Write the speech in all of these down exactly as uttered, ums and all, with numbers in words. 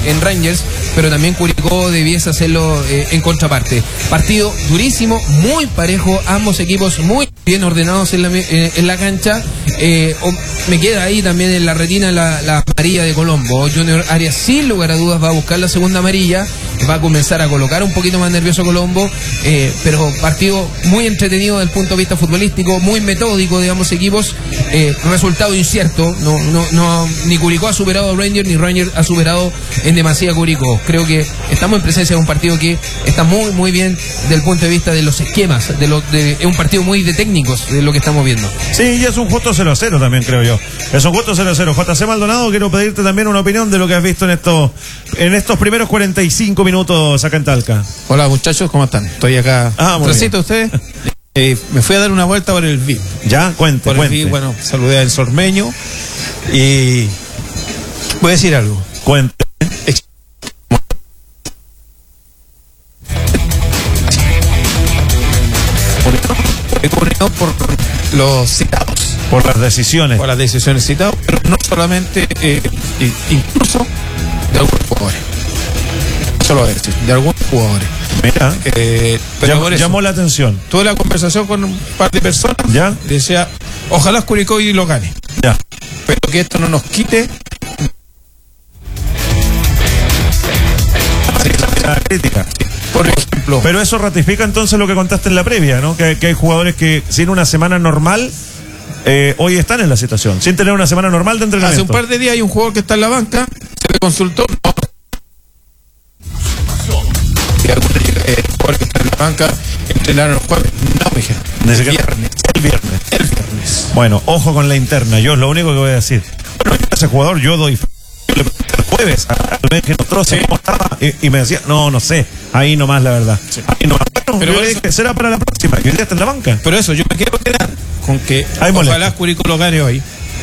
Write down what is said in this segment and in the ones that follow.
en Rangers, pero también Curicó debiese hacerlo eh, en contraparte. Partido durísimo, muy parejo, ambos equipos muy bien ordenados en la, en, en la cancha. Eh, me queda ahí también en la retina la, la amarilla de Colombo. Junior Arias sin lugar a dudas va a buscar la segunda amarilla, va a comenzar a colocar un poquito más nervioso Colombo, eh, pero partido muy entretenido desde el punto de vista futbolístico, muy metódico de ambos equipos, eh, resultado incierto, no, no, no, ni Curicó ha superado a Rangers, ni Rangers ha superado en demasía a Curicó. Creo que estamos en presencia de un partido que está muy muy bien desde el punto de vista de los esquemas, de lo, de, es un partido muy de técnicos de lo que estamos viendo. Sí, y es un justo cero a cero también, creo yo. Es un justo cero a cero. J C Maldonado, quiero pedirte también una opinión de lo que has visto en estos, en estos primeros cuarenta y cinco minutos acá en Talca. Hola muchachos, ¿cómo están? Estoy acá. Ah, muy bien. ustedes. Eh, me fui a dar una vuelta por el V I P. Ya, cuente, por cuente. el V I P, bueno, saludé al Sormeño y voy a decir algo. Cuente. Por los citados. Por las decisiones. Por las decisiones citadas, pero no solamente, eh, incluso de algunos jugadores. Solo voy a decir, de algunos jugadores. Mira, eh, pero llamó, por eso, llamó la atención. tuve la conversación con un par de personas. Ya. Decía, ojalá Curicó y lo gane. Ya. Pero que esto no nos quite la crítica. por ejemplo. Pero eso ratifica entonces lo que contaste en la previa, ¿no? Que, que hay jugadores que sin una semana normal eh, hoy están en la situación, sin tener una semana normal de entrenamiento. Hace un par de días hay un jugador que está en la banca, se le consultó. No. Y algunos eh, jugadores que están en la banca entrenaron el jueves. No, me dijeron. El viernes. El viernes. El viernes. Bueno, ojo con la interna, yo es lo único que voy a decir. Bueno, ese jugador yo doy el jueves al mes que nosotros sí. ¿Cómo estaba? Y, y me decía, no, no sé, ahí nomás la verdad. Sí. Ahí nomás. Bueno, pero yo le dije, será para la próxima, que hoy día está en la banca. Pero eso, yo me quiero quedar con que Ahí ojalá Curicó lo gane hoy.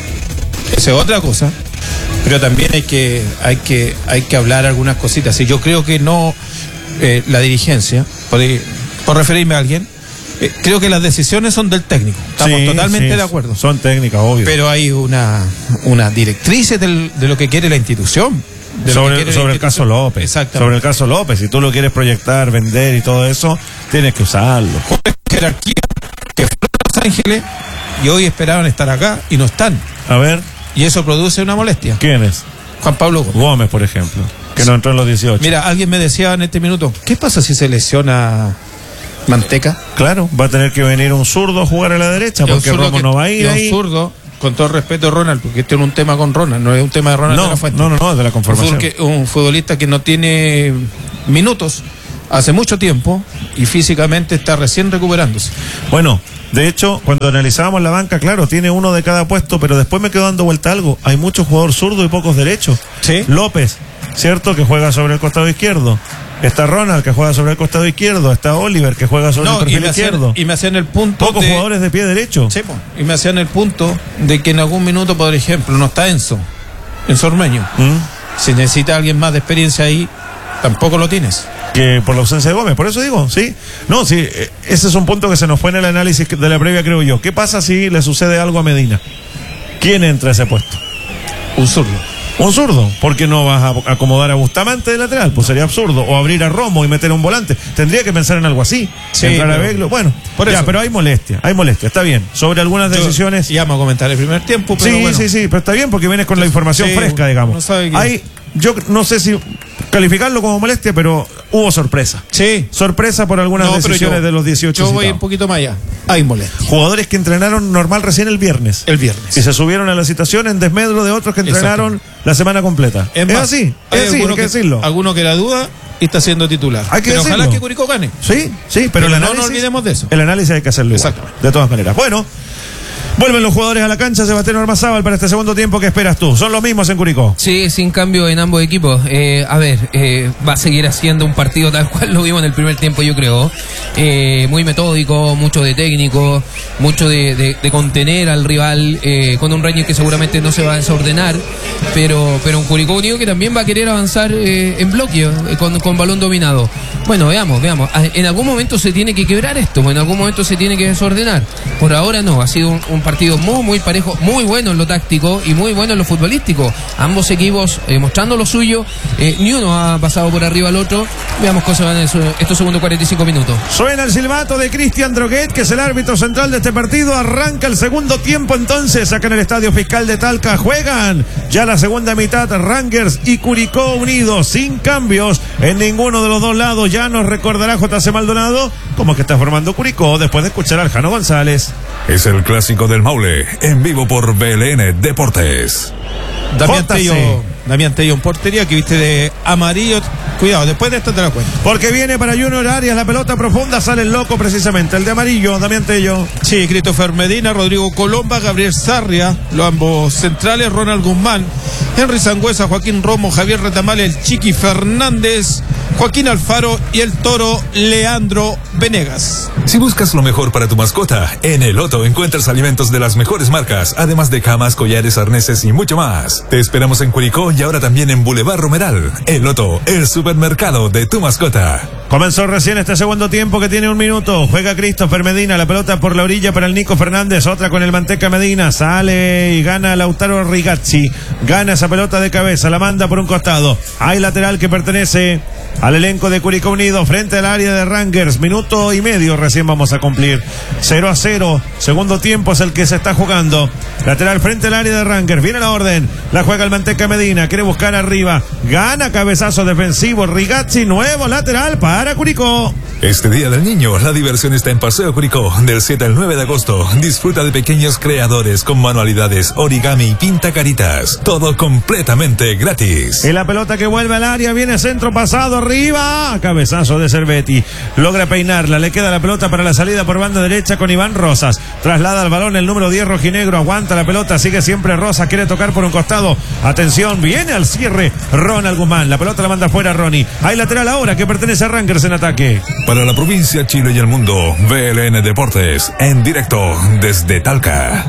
Esa es otra cosa. Pero también hay que, hay que, hay que hablar algunas cositas. Y yo creo que no, eh, la dirigencia, por, por referirme a alguien, eh, creo que las decisiones son del técnico. Estamos sí, totalmente sí, de acuerdo. Son técnicas, obvio. Pero hay una, una directriz del, de lo que quiere la institución. Sobre, el, sobre el caso López. Sobre el caso López. Si tú lo quieres proyectar, vender y todo eso, tienes que usarlo. Jerarquía que fueron a Los Ángeles y hoy esperaban estar acá y no están. A ver. Y eso produce una molestia. ¿Quién es? Juan Pablo Gómez. Gómez, por ejemplo, que sí. No entró en los dieciocho. Mira, alguien me decía en este minuto, ¿qué pasa si se lesiona Manteca? Claro, va a tener que venir un zurdo a jugar a la derecha, porque Romo no va a ir ahí. Un zurdo, con todo el respeto a Ronald, porque este es un tema con Ronald, no es un tema de Ronald no, de la Fuente. No, no, no, es de la conformación. Que, un futbolista que no tiene minutos hace mucho tiempo y físicamente está recién recuperándose. Bueno, de hecho, cuando analizábamos la banca, claro, tiene uno de cada puesto, pero después me quedo dando vuelta algo. Hay muchos jugadores zurdos y pocos derechos. ¿Sí? López, ¿cierto? Que juega sobre el costado izquierdo. Está Ronald, que juega sobre el costado izquierdo. Está Oliver, que juega sobre no, el perfil izquierdo. Hacían, y me hacían el punto. Pocos de, jugadores de pie derecho. Sí, po, y me hacían el punto de que en algún minuto, por ejemplo, no está Enzo, Enzo Ormeño. ¿Mm? Si necesita alguien más de experiencia ahí, tampoco lo tienes. Que por la ausencia de Gómez, por eso digo, sí. No, sí, ese es un punto que se nos fue en el análisis de la previa, creo yo. ¿Qué pasa si le sucede algo a Medina? ¿Quién entra a ese puesto? Un zurdo. Un zurdo, porque no vas a acomodar a Bustamante de lateral, pues sería absurdo, o abrir a Romo y meter a un volante, tendría que pensar en algo así, sí, entrar pero, a Beglo, bueno, por ya, eso. Pero hay molestia, hay molestia, está bien, sobre algunas Yo, decisiones. Y vamos a comentar el primer tiempo, pero sí, bueno. sí, sí, pero está bien porque vienes con la información sí, fresca, digamos. No sabe qué. Hay, yo no sé si calificarlo como molestia, pero hubo sorpresa. Sí. Sorpresa por algunas no, decisiones yo, de los dieciocho. Yo voy citados. Un poquito más allá. Hay molestia. Jugadores que entrenaron normal recién el viernes. El viernes. Y se subieron a la situación en desmedro de otros que entrenaron Exacto. la semana completa. Es, es más, así, es así, hay que, que decirlo. Alguno que la duda y está siendo titular. Hay que pero decirlo. ojalá que Curicó gane. Sí, sí, pero, pero el análisis, no nos olvidemos de eso. El análisis hay que hacerlo igual, de todas maneras. Bueno, vuelven los jugadores a la cancha. Sebastián Ormazábal, para este segundo tiempo, ¿qué esperas tú? ¿Son los mismos en Curicó? Sí, sin cambio en ambos equipos. Eh, a ver, eh, va a seguir haciendo un partido tal cual lo vimos en el primer tiempo, yo creo. Eh, muy metódico, mucho de técnico, mucho de, de, de contener al rival, eh, con un Rangers que seguramente no se va a desordenar, pero, pero un Curicó Unido que también va a querer avanzar eh, en bloque, eh, con, con balón dominado. Bueno, veamos, veamos. En algún momento se tiene que quebrar esto, en algún momento se tiene que desordenar. Por ahora no, ha sido un, un partido muy, muy parejo, muy bueno en lo táctico y muy bueno en lo futbolístico. Ambos equipos eh, mostrando lo suyo, eh, ni uno ha pasado por arriba al otro. Veamos cómo se van en estos segundos cuarenta y cinco minutos. Suena el silbato de Cristian Droguet, que es el árbitro central de este partido. Arranca el segundo tiempo entonces, acá en el Estadio Fiscal de Talca. Juegan ya la segunda mitad Rangers y Curicó unidos, sin cambios en ninguno de los dos lados. Ya nos recordará J C Maldonado cómo que está formando Curicó después de escuchar al Jano González. Es el clásico del Maule, en vivo por B L N Deportes. Damián Tello, Damián Tello en portería, que viste de amarillo. Cuidado, después de esto te la cuento. Porque viene para Junior Arias, la pelota profunda, sale el loco precisamente, el de amarillo, Damián Tello. Sí, Christopher Medina, Rodrigo Colomba, Gabriel Sarria, los ambos centrales, Ronald Guzmán, Henry Sangüesa, Joaquín Romo, Javier Retamal, el Chiqui Fernández, Joaquín Alfaro y el toro Leandro Venegas. Si buscas lo mejor para tu mascota, en El Loto encuentras alimentos de las mejores marcas, además de camas, collares, arneses y mucho más. Te esperamos en Curicó y ahora también en Boulevard Romeral. El Loto, el supermercado de tu mascota. Comenzó recién este segundo tiempo que tiene un minuto. Juega Christopher Medina, la pelota por la orilla para el Nico Fernández, otra con el Manteca Medina, sale y gana Lautaro Rigazzi, gana esa pelota de cabeza, la manda por un costado. Hay lateral que pertenece al elenco de Curicó Unido frente al área de Rangers. Minuto y medio recién vamos a cumplir. cero a cero. Segundo tiempo es el que se está jugando. Lateral frente al área de Rangers. Viene la orden. La juega el Manteca Medina. Quiere buscar arriba. Gana cabezazo defensivo. Rigazzi, nuevo lateral para Curicó. Este Día del Niño, la diversión está en Paseo Curicó, del siete al nueve de agosto. Disfruta de pequeños creadores con manualidades, origami y pinta caritas. Todo completamente gratis. Y la pelota que vuelve al área, viene centro pasado, arriba. Cabezazo de Cervetti. Logra peinarla, le queda la pelota para la salida por banda derecha con Iván Rosas. Traslada el balón el número diez rojinegro, aguanta la pelota, sigue siempre Rosas, quiere tocar por un costado. Atención, viene al cierre Ronald Guzmán. La pelota la manda fuera Ronnie. Hay lateral ahora que pertenece a Rangers en ataque. Para la provincia, Chile y el mundo, B L N Deportes, en directo desde Talca.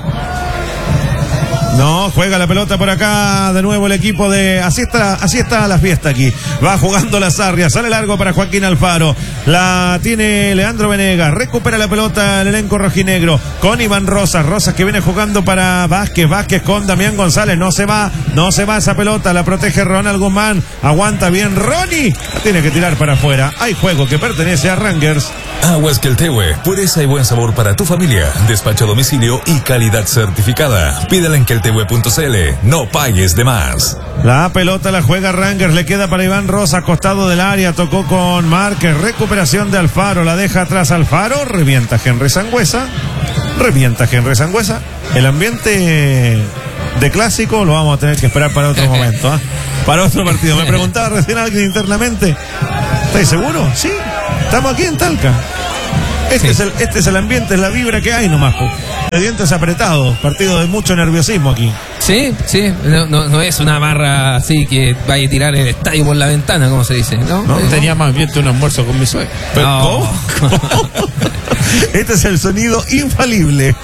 No, juega la pelota por acá de nuevo el equipo de... Así está, así está la fiesta aquí. Va jugando la Sarria, sale largo para Joaquín Alfaro. La tiene Leandro Venegas. Recupera la pelota el elenco rojinegro con Iván Rosas. Rosas que viene jugando para Vázquez. Vázquez con Damián González. No se va, no se va esa pelota. La protege Ronald Guzmán. Aguanta bien Ronnie. La tiene que tirar para afuera. Hay juego que pertenece a Rangers. Aguas Queltehue, pureza y buen sabor para tu familia. Despacho a domicilio y calidad certificada. Pídela en queltehue punto c l. No pagues de más. La pelota la juega Rangers, le queda para Iván Rosa, costado del área, tocó con Márquez, recuperación de Alfaro, la deja atrás Alfaro, revienta Henry Sangüesa, revienta Henry Sangüesa. El ambiente de clásico lo vamos a tener que esperar para otro momento, ¿eh? Para otro partido. Me preguntaba recién alguien internamente, ¿estáis seguros? Sí, estamos aquí en Talca. Este, sí. es el, este es el ambiente, es la vibra que hay nomás. De dientes apretados, partido de mucho nerviosismo aquí. Sí, sí, no, no, no es una barra así que vaya a tirar el estadio por la ventana, como se dice, ¿no? no tenía más bien un almuerzo con mi suegra. No. ¿Cómo? Este es el sonido infalible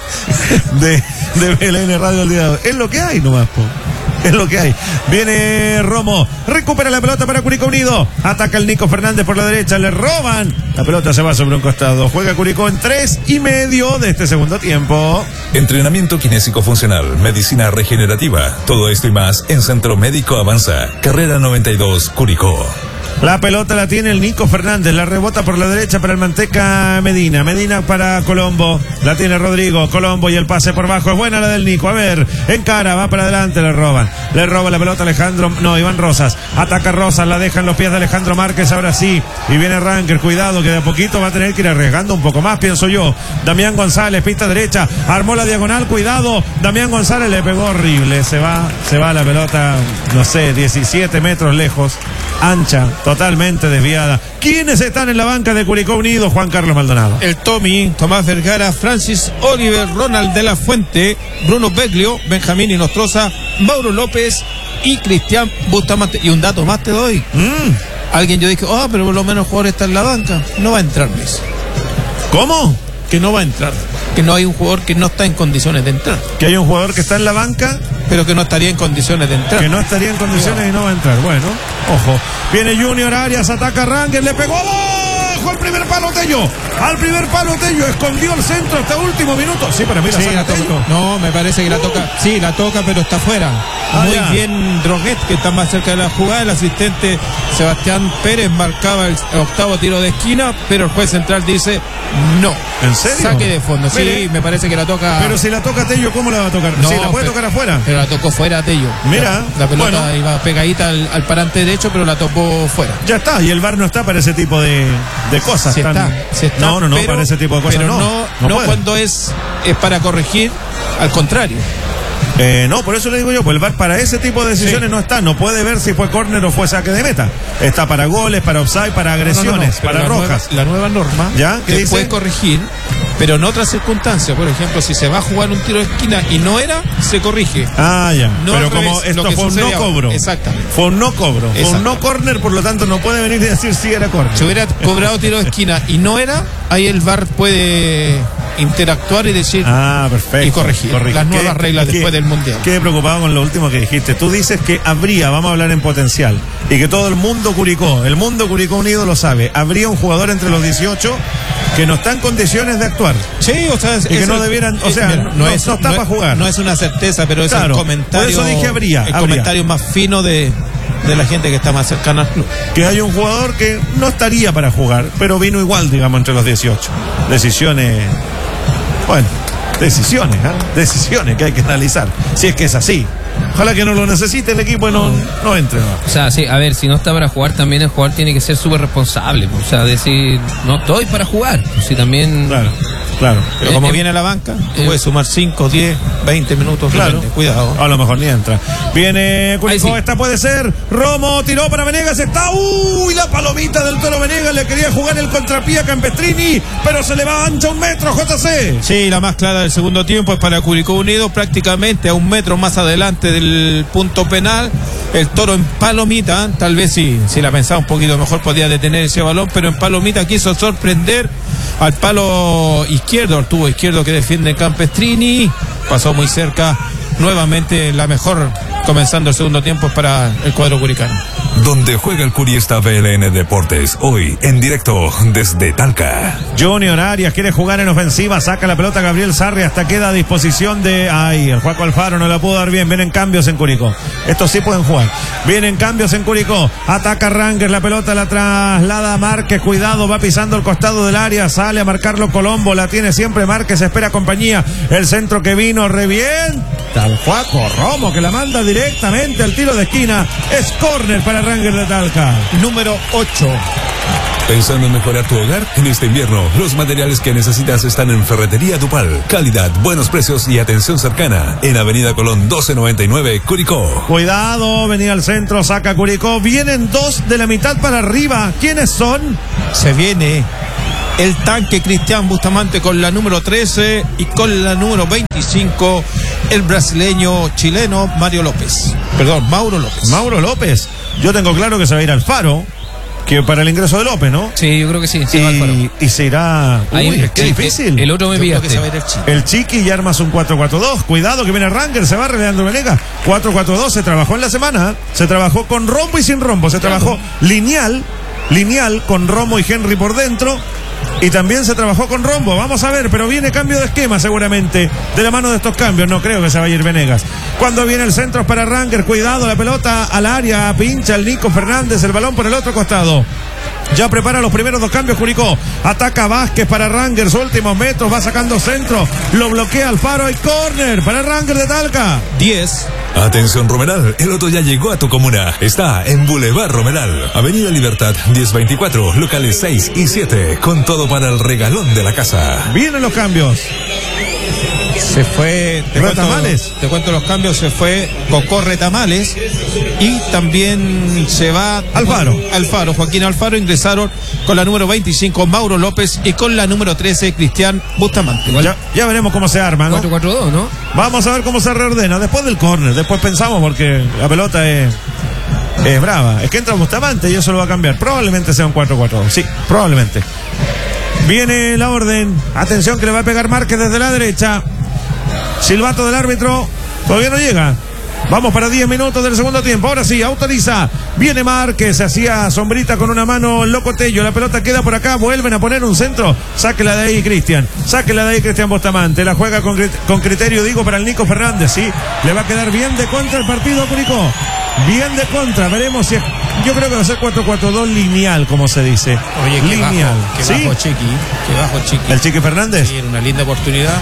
de, de B L N Radio al día de hoy. Es lo que hay nomás, po. Es lo que hay. Viene Romo, recupera la pelota para Curicó Unido. Ataca el Nico Fernández por la derecha, le roban. La pelota se va sobre un costado. Juega Curicó en tres y medio de este segundo tiempo. Entrenamiento kinésico funcional, medicina regenerativa. Todo esto y más en Centro Médico Avanza. Carrera noventa y dos, Curicó. La pelota la tiene el Nico Fernández, la rebota por la derecha para el Manteca Medina, Medina para Colombo, la tiene Rodrigo, Colombo y el pase por bajo, es buena la del Nico, a ver, encara, va para adelante, le roban, le roba la pelota Alejandro, no, Iván Rosas, ataca Rosas, la deja en los pies de Alejandro Márquez, ahora sí, y viene Rangers, cuidado que de a poquito va a tener que ir arriesgando un poco más, pienso yo. Damián González, pista derecha, armó la diagonal, cuidado, Damián González le pegó horrible, se va, se va la pelota, no sé, diecisiete metros lejos, ancha, totalmente desviada. ¿Quiénes están en la banca de Curicó Unido, Juan Carlos Maldonado? El Tommy, Tomás Vergara, Francis Oliver, Ronald de la Fuente, Bruno Beglio, Benjamín Inostroza, Mauro López y Cristian Bustamante. Y un dato más te doy. Mm. Alguien yo dije, oh, pero por lo menos jugador está en la banca. No va a entrar, Luis. ¿Cómo? Que no va a entrar. Que no hay un jugador que no está en condiciones de entrar. Que hay un jugador que está en la banca, pero que no estaría en condiciones de entrar. Que no estaría en condiciones y no va a entrar. Bueno, ojo. Viene Junior Arias, ataca Rangers, le pegó. bajó al primer palo Tello. Al primer palo Tello, escondió el centro hasta último minuto. Sí, para mí la Sí, saca la toca. Tello. No, me parece que la toca. Sí, la toca, pero está fuera. Ah, Muy ya. bien Droguet, que está más cerca de la jugada. El asistente Sebastián Pérez marcaba el octavo tiro de esquina, pero el juez central dice no. ¿En serio? Saque de fondo. Sí, Mire. me parece que la toca. Pero si la toca Tello, ¿cómo la va a tocar? No, sí, la puede pero- tocar afuera. Pero la tocó fuera Tello. Mira, La, la pelota bueno. iba pegadita al, al parante derecho, pero la tocó fuera. Ya está, y el V A R no está para ese tipo de, de cosas. Sí Tan- está, sí está, no, no, no, pero- para ese tipo de cosas pero no. no, no no puede. cuando es, es para corregir, al contrario. Eh, no, por eso le digo yo, pues el V A R para ese tipo de decisiones Sí. no está. No puede ver si fue córner o fue saque de meta. Está para goles, para offside, para agresiones, No, no, no, pero para la rojas. nueva- la nueva norma ¿Ya? ¿Qué te dice? puede corregir, pero en otras circunstancias. Por ejemplo, si se va a jugar un tiro de esquina y no era, se corrige. Ah, ya. No pero al como revés, esto lo que fue un sucede no ahora. cobro. Exactamente. Fue un no cobro. Fue un Exacto. no corner, por lo tanto no puede venir y decir si era corner. Si hubiera cobrado tiro de esquina y no era, ahí el V A R puede interactuar y decir Ah, perfecto. y corregir las nuevas reglas qué- después del Mundial. Quedé preocupado con lo último que dijiste. Tú dices que habría, vamos a hablar en potencial, y que todo el mundo Curicó, el mundo Curicó Unido lo sabe, habría un jugador entre los dieciocho que no está en condiciones de actuar. Sí, o sea, es- Y que es no el- debieran, o eh, sea, mira, no- no está para jugar. No es una certeza, pero es Claro, el comentario. por eso dije habría, el habría. comentario más fino de, de la gente que está más cercana al club. Que hay un jugador que no estaría para jugar, pero vino igual, digamos, entre los dieciocho. Decisiones, bueno, decisiones, ¿ah? Decisiones que hay que analizar. Si es que es así. Ojalá que no lo necesite el equipo y no, no entre. ¿no? O sea, sí, a ver, si no está para jugar, también el jugador tiene que ser súper responsable. O sea, decir, no estoy para jugar. Si también. Claro, claro. Pero Eh, como eh, viene a la banca, tú eh, puedes sumar cinco, diez, veinte minutos. Claro. depende, cuidado. A lo mejor ni entra. Viene Curicó, Ahí sí. esta puede ser. Romo tiró para Venegas, está. Uy, la palomita del Toro Venegas. Le quería jugar el contrapié a Campestrini, pero se le va ancha un metro, J C. Sí, la más clara del segundo tiempo es para Curicó Unido, prácticamente a un metro más adelante del punto penal. El Toro en palomita, tal vez si, si la pensaba un poquito mejor podía detener ese balón, pero en palomita quiso sorprender al palo izquierdo, al tubo izquierdo que defiende Campestrini. Pasó muy cerca. Nuevamente la mejor comenzando el segundo tiempo es para el cuadro curicano. Donde juega el Curi está V L N Deportes, hoy en directo desde Talca. Junior Arias quiere jugar en ofensiva, saca la pelota Gabriel Sarri, hasta queda a disposición de... Ay, el Juaco Alfaro no la pudo dar bien, vienen cambios en Curicó. Estos sí pueden jugar. Vienen cambios en Curicó, ataca Rangers, la pelota la traslada a Márquez, cuidado, va pisando el costado del área, sale a marcarlo Colombo, la tiene siempre Márquez, espera compañía, el centro que vino, revienta al Juaco Romo, que la manda directamente al tiro de esquina, es córner para Rangers de Talca. Número ocho. Pensando en mejorar tu hogar en este invierno, los materiales que necesitas están en Ferretería Dupal. Calidad, buenos precios y atención cercana. En Avenida Colón doce noventa y nueve, Curicó. Cuidado, venía al centro, saca Curicó, vienen dos de la mitad para arriba, ¿quiénes son? Se viene el tanque Cristian Bustamante con la número trece y con la número veinticinco el brasileño chileno Mario López. Perdón, Mauro López. Mauro López. Yo tengo claro que se va a ir al Faro, que para el ingreso de López, ¿no? Sí, yo creo que sí. se va al Faro. Y, y se irá... Ahí, Uy, qué el- difícil. El otro me Yo creo que pillaste. se va a ir el Chico. El Chiqui y armas un cuatro cuatro dos. Cuidado que viene Ranger, se va Leandro Venegas. cuatro cuatro dos se trabajó en la semana. Se trabajó con rombo y sin rombo. Se trabajó lineal, lineal con Romo y Henry por dentro. Y también se trabajó con rombo. Vamos a ver, pero viene cambio de esquema seguramente. De la mano de estos cambios, no creo que se vaya a ir Venegas. Cuando viene el centro es para Ranger. Cuidado, la pelota al área. Pincha el Nico Fernández, el balón por el otro costado. Ya prepara los primeros dos cambios Curicó. Ataca Vázquez para Rangers, últimos metros, va sacando centro, lo bloquea Alfaro y córner para Rangers de Talca. diez. Atención Romeral, el Otto ya llegó a tu comuna. Está en Boulevard Romeral, Avenida Libertad diez veinticuatro, locales seis y siete, con todo para el regalón de la casa. Vienen los cambios. Se fue. Te cuento, Retamales. te cuento los cambios. Se fue Cocó Retamales. Y también se va. Alfaro. Alfaro. Joaquín Alfaro. Ingresaron con la número veinticinco Mauro López. Y con la número trece Cristian Bustamante. Ya, ya veremos cómo se arma, ¿no? cuatro cuatro dos, ¿no? Vamos a ver cómo se reordena después del córner. Después pensamos porque la pelota es, es brava. Es que entra Bustamante y eso lo va a cambiar. Probablemente sea un cuatro cuatro dos. Sí, probablemente. Viene la orden. Atención que le va a pegar Márquez desde la derecha. Silbato del árbitro. Todavía no llega. Vamos para diez minutos del segundo tiempo. Ahora sí, autoriza. Viene Márquez, se hacía sombrita con una mano Locotello. La pelota queda por acá, vuelven a poner un centro. Sáquela de ahí, Cristian. Sáquela de ahí, Cristian Bustamante. La juega con, con criterio, digo, para el Nico Fernández, sí. Le va a quedar bien de contra el partido a Curicó. Bien de contra, veremos si es, yo creo que va a ser cuatro cuatro dos lineal, como se dice. Oye, qué lineal. bajo, qué ¿Sí? bajo Chiqui, qué bajo Chiqui. ¿El Chiqui Fernández? Sí, era una linda oportunidad.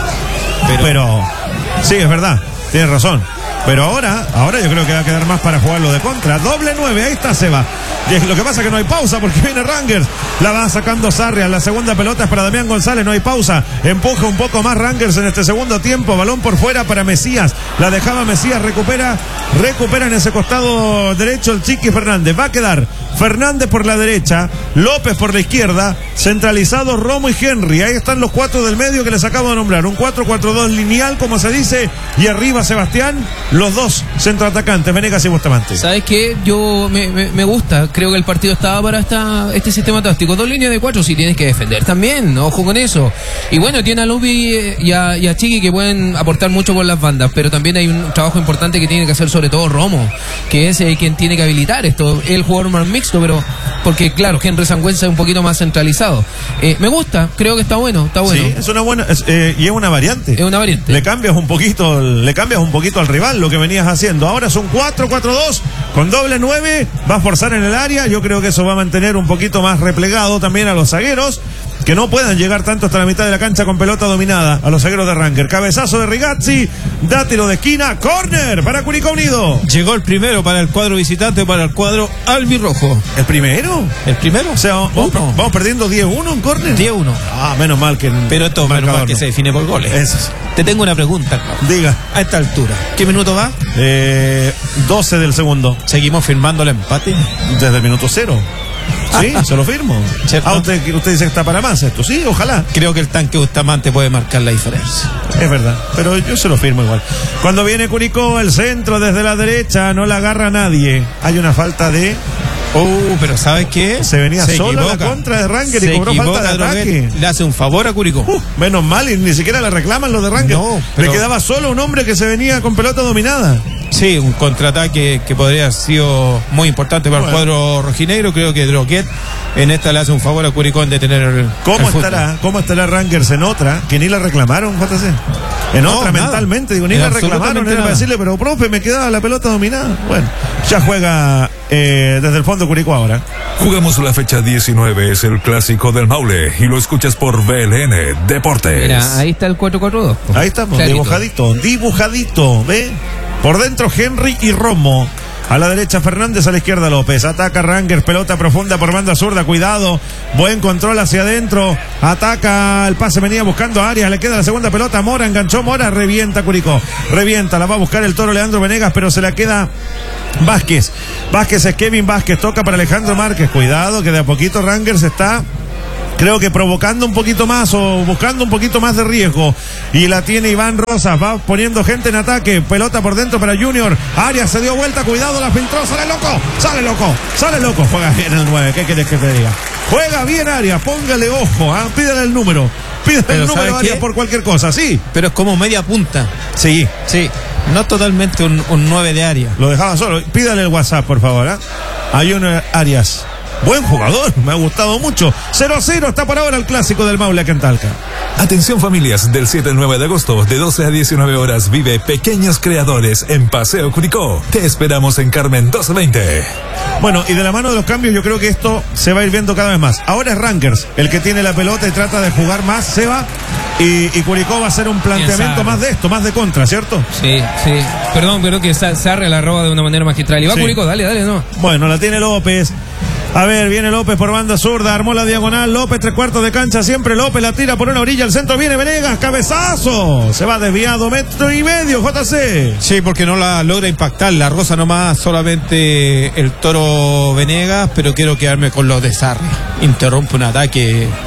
Pero, Pero sí, es verdad, tienes razón. Pero ahora, ahora yo creo que va a quedar más para jugarlo de contra. Doble nueve, ahí está Seba. Lo que pasa es que no hay pausa porque viene Rangers. La va sacando Sarria. La segunda pelota es para Damián González, no hay pausa. Empuja un poco más Rangers en este segundo tiempo. Balón por fuera para Mesías. La dejaba Mesías, recupera, recupera en ese costado derecho el Chiqui Fernández. Va a quedar Fernández por la derecha, López por la izquierda, centralizado Romo y Henry. Ahí están los cuatro del medio que les acabo de nombrar. Un cuatro cuatro dos lineal, como se dice. Y arriba Sebastián, los dos centroatacantes, Venegas y Bustamante. ¿Sabes qué? Yo me, me, me gusta. Creo que el partido estaba para esta, este sistema táctico. Dos líneas de cuatro si tienes que defender también. Ojo con eso. Y bueno, tiene a Lupi y a, y a Chiqui que pueden aportar mucho por las bandas. Pero también hay un trabajo importante que tiene que hacer sobre todo Romo, que es eh, quien tiene que habilitar esto. El jugador más mixto, pero porque claro, Henry Sangüenza es un poquito más centralizado. Eh, me gusta, creo que está bueno, está bueno. Sí, es una buena, es, eh, y es una variante. Es una variante. Le cambias un poquito, le cambias un poquito al rival lo que venías haciendo. Ahora es un cuatro cuatro dos con doble nueve, va a forzar en el área. Yo creo que eso va a mantener un poquito más replegado también a los zagueros, que no puedan llegar tanto hasta la mitad de la cancha con pelota dominada, a los zagueros de Ranger. Cabezazo de Rigazzi, dátelo de esquina, córner para Curicó Unido. llegó el primero para el cuadro visitante, para el cuadro albirrojo. ¿El primero? ¿El primero? O sea, vamos, Uno. vamos perdiendo diez uno en córner. diez uno. Ah, menos mal que... Pero esto menos mal que no se define por goles. Eso sí. Te tengo una pregunta, Carlos. Diga. A esta altura, ¿qué minuto va? Eh, doce del segundo. ¿Seguimos firmando el empate? Desde el minuto cero. Sí, se lo firmo. ¿Cierto? Ah, usted, usted dice que está para más esto. Sí, ojalá. Creo que el tanque Bustamante puede marcar la diferencia. Es verdad, pero yo se lo firmo igual. Cuando viene Curicó, el centro desde la derecha, no la agarra nadie. Hay una falta de... Uh, pero ¿sabes qué? Se venía Se sola equivoca. la contra de Ranger y Se cobró falta equivoca de Droguet. ataque. Le hace un favor a Curicó. Uh, menos mal, y ni siquiera le reclaman los de Ranger. No, pero- Le quedaba solo un hombre que se venía con pelota dominada. Sí, un contraataque que podría haber sido muy importante para Bueno. el cuadro rojinegro. Creo que Droguet en esta le hace un favor a Curicó en detener el ¿Cómo el fútbol. estará? ¿Cómo estará Rangers en otra? Que ni la reclamaron, J C. En No, otra nada. mentalmente, digo, ni En la reclamaron, absolutamente era para nada. decirle, pero profe, me quedaba la pelota dominada. Bueno, ya juega eh, desde el fondo Curicó ahora. Jugamos la fecha diecinueve, es el clásico del Maule y lo escuchas por B L N Deportes. Mira, ahí está el cuatro cuatro dos. Ahí estamos, Clarito. dibujadito, dibujadito, ¿ve? Por dentro Henry y Romo. A la derecha Fernández, a la izquierda López. Ataca Rangers, pelota profunda por banda zurda, cuidado. Buen control hacia adentro. Ataca, el pase venía buscando a Arias, le queda la segunda pelota. Mora, enganchó Mora, revienta Curicó. Revienta, la va a buscar el toro Leandro Venegas, pero se la queda Vázquez. Vázquez es Kevin Vázquez, toca para Alejandro Márquez. Cuidado, que de a poquito Rangers está... creo que provocando un poquito más o buscando un poquito más de riesgo. Y la tiene Iván Rosas, va poniendo gente en ataque. Pelota por dentro para Junior. Arias se dio vuelta, cuidado, la filtró, sale loco, sale loco, sale loco. Juega bien el nueve, ¿qué querés que te diga? Juega bien Arias, póngale ojo, ¿ah? Pídale el número. Pídale Pero el número ¿sabes Arias qué? por cualquier cosa, sí. Pero es como media punta. Sí, Sí, no totalmente un, un nueve de área. lo dejaba solo. Pídale el WhatsApp, por favor, ¿ah? A Junior Arias. Buen jugador, me ha gustado mucho. cero a cero está por ahora el clásico del Maule acá en Talca. Atención familias, del siete al nueve de agosto, de doce a diecinueve horas, vive Pequeños Creadores en Paseo Curicó. Te esperamos en Carmen doscientos veinte. Bueno, y de la mano de los cambios yo creo que esto se va a ir viendo cada vez más. Ahora es Rangers el que tiene la pelota y trata de jugar más, se va. Y, y Curicó va a hacer un planteamiento sabe. más de esto, más de contra, ¿cierto? Sí, sí. Perdón, pero que Sa- Sarre la roba de una manera magistral. Y va Sí. Curicó, dale, dale, no. Bueno, la tiene López. A ver, viene López por banda zurda, armó la diagonal, López tres cuartos de cancha, siempre López la tira por una orilla, el centro viene Venegas, cabezazo, se va desviado, metro y medio, J C. Sí, porque no la logra impactar. La rosa nomás solamente el toro Venegas, pero quiero quedarme con los de Sarri. Interrumpe un ataque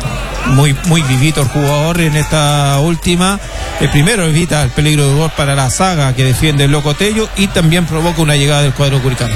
muy, muy vivito el jugador en esta última. El primero evita el peligro de gol para la saga que defiende el Locotello y también provoca una llegada del cuadro curicano.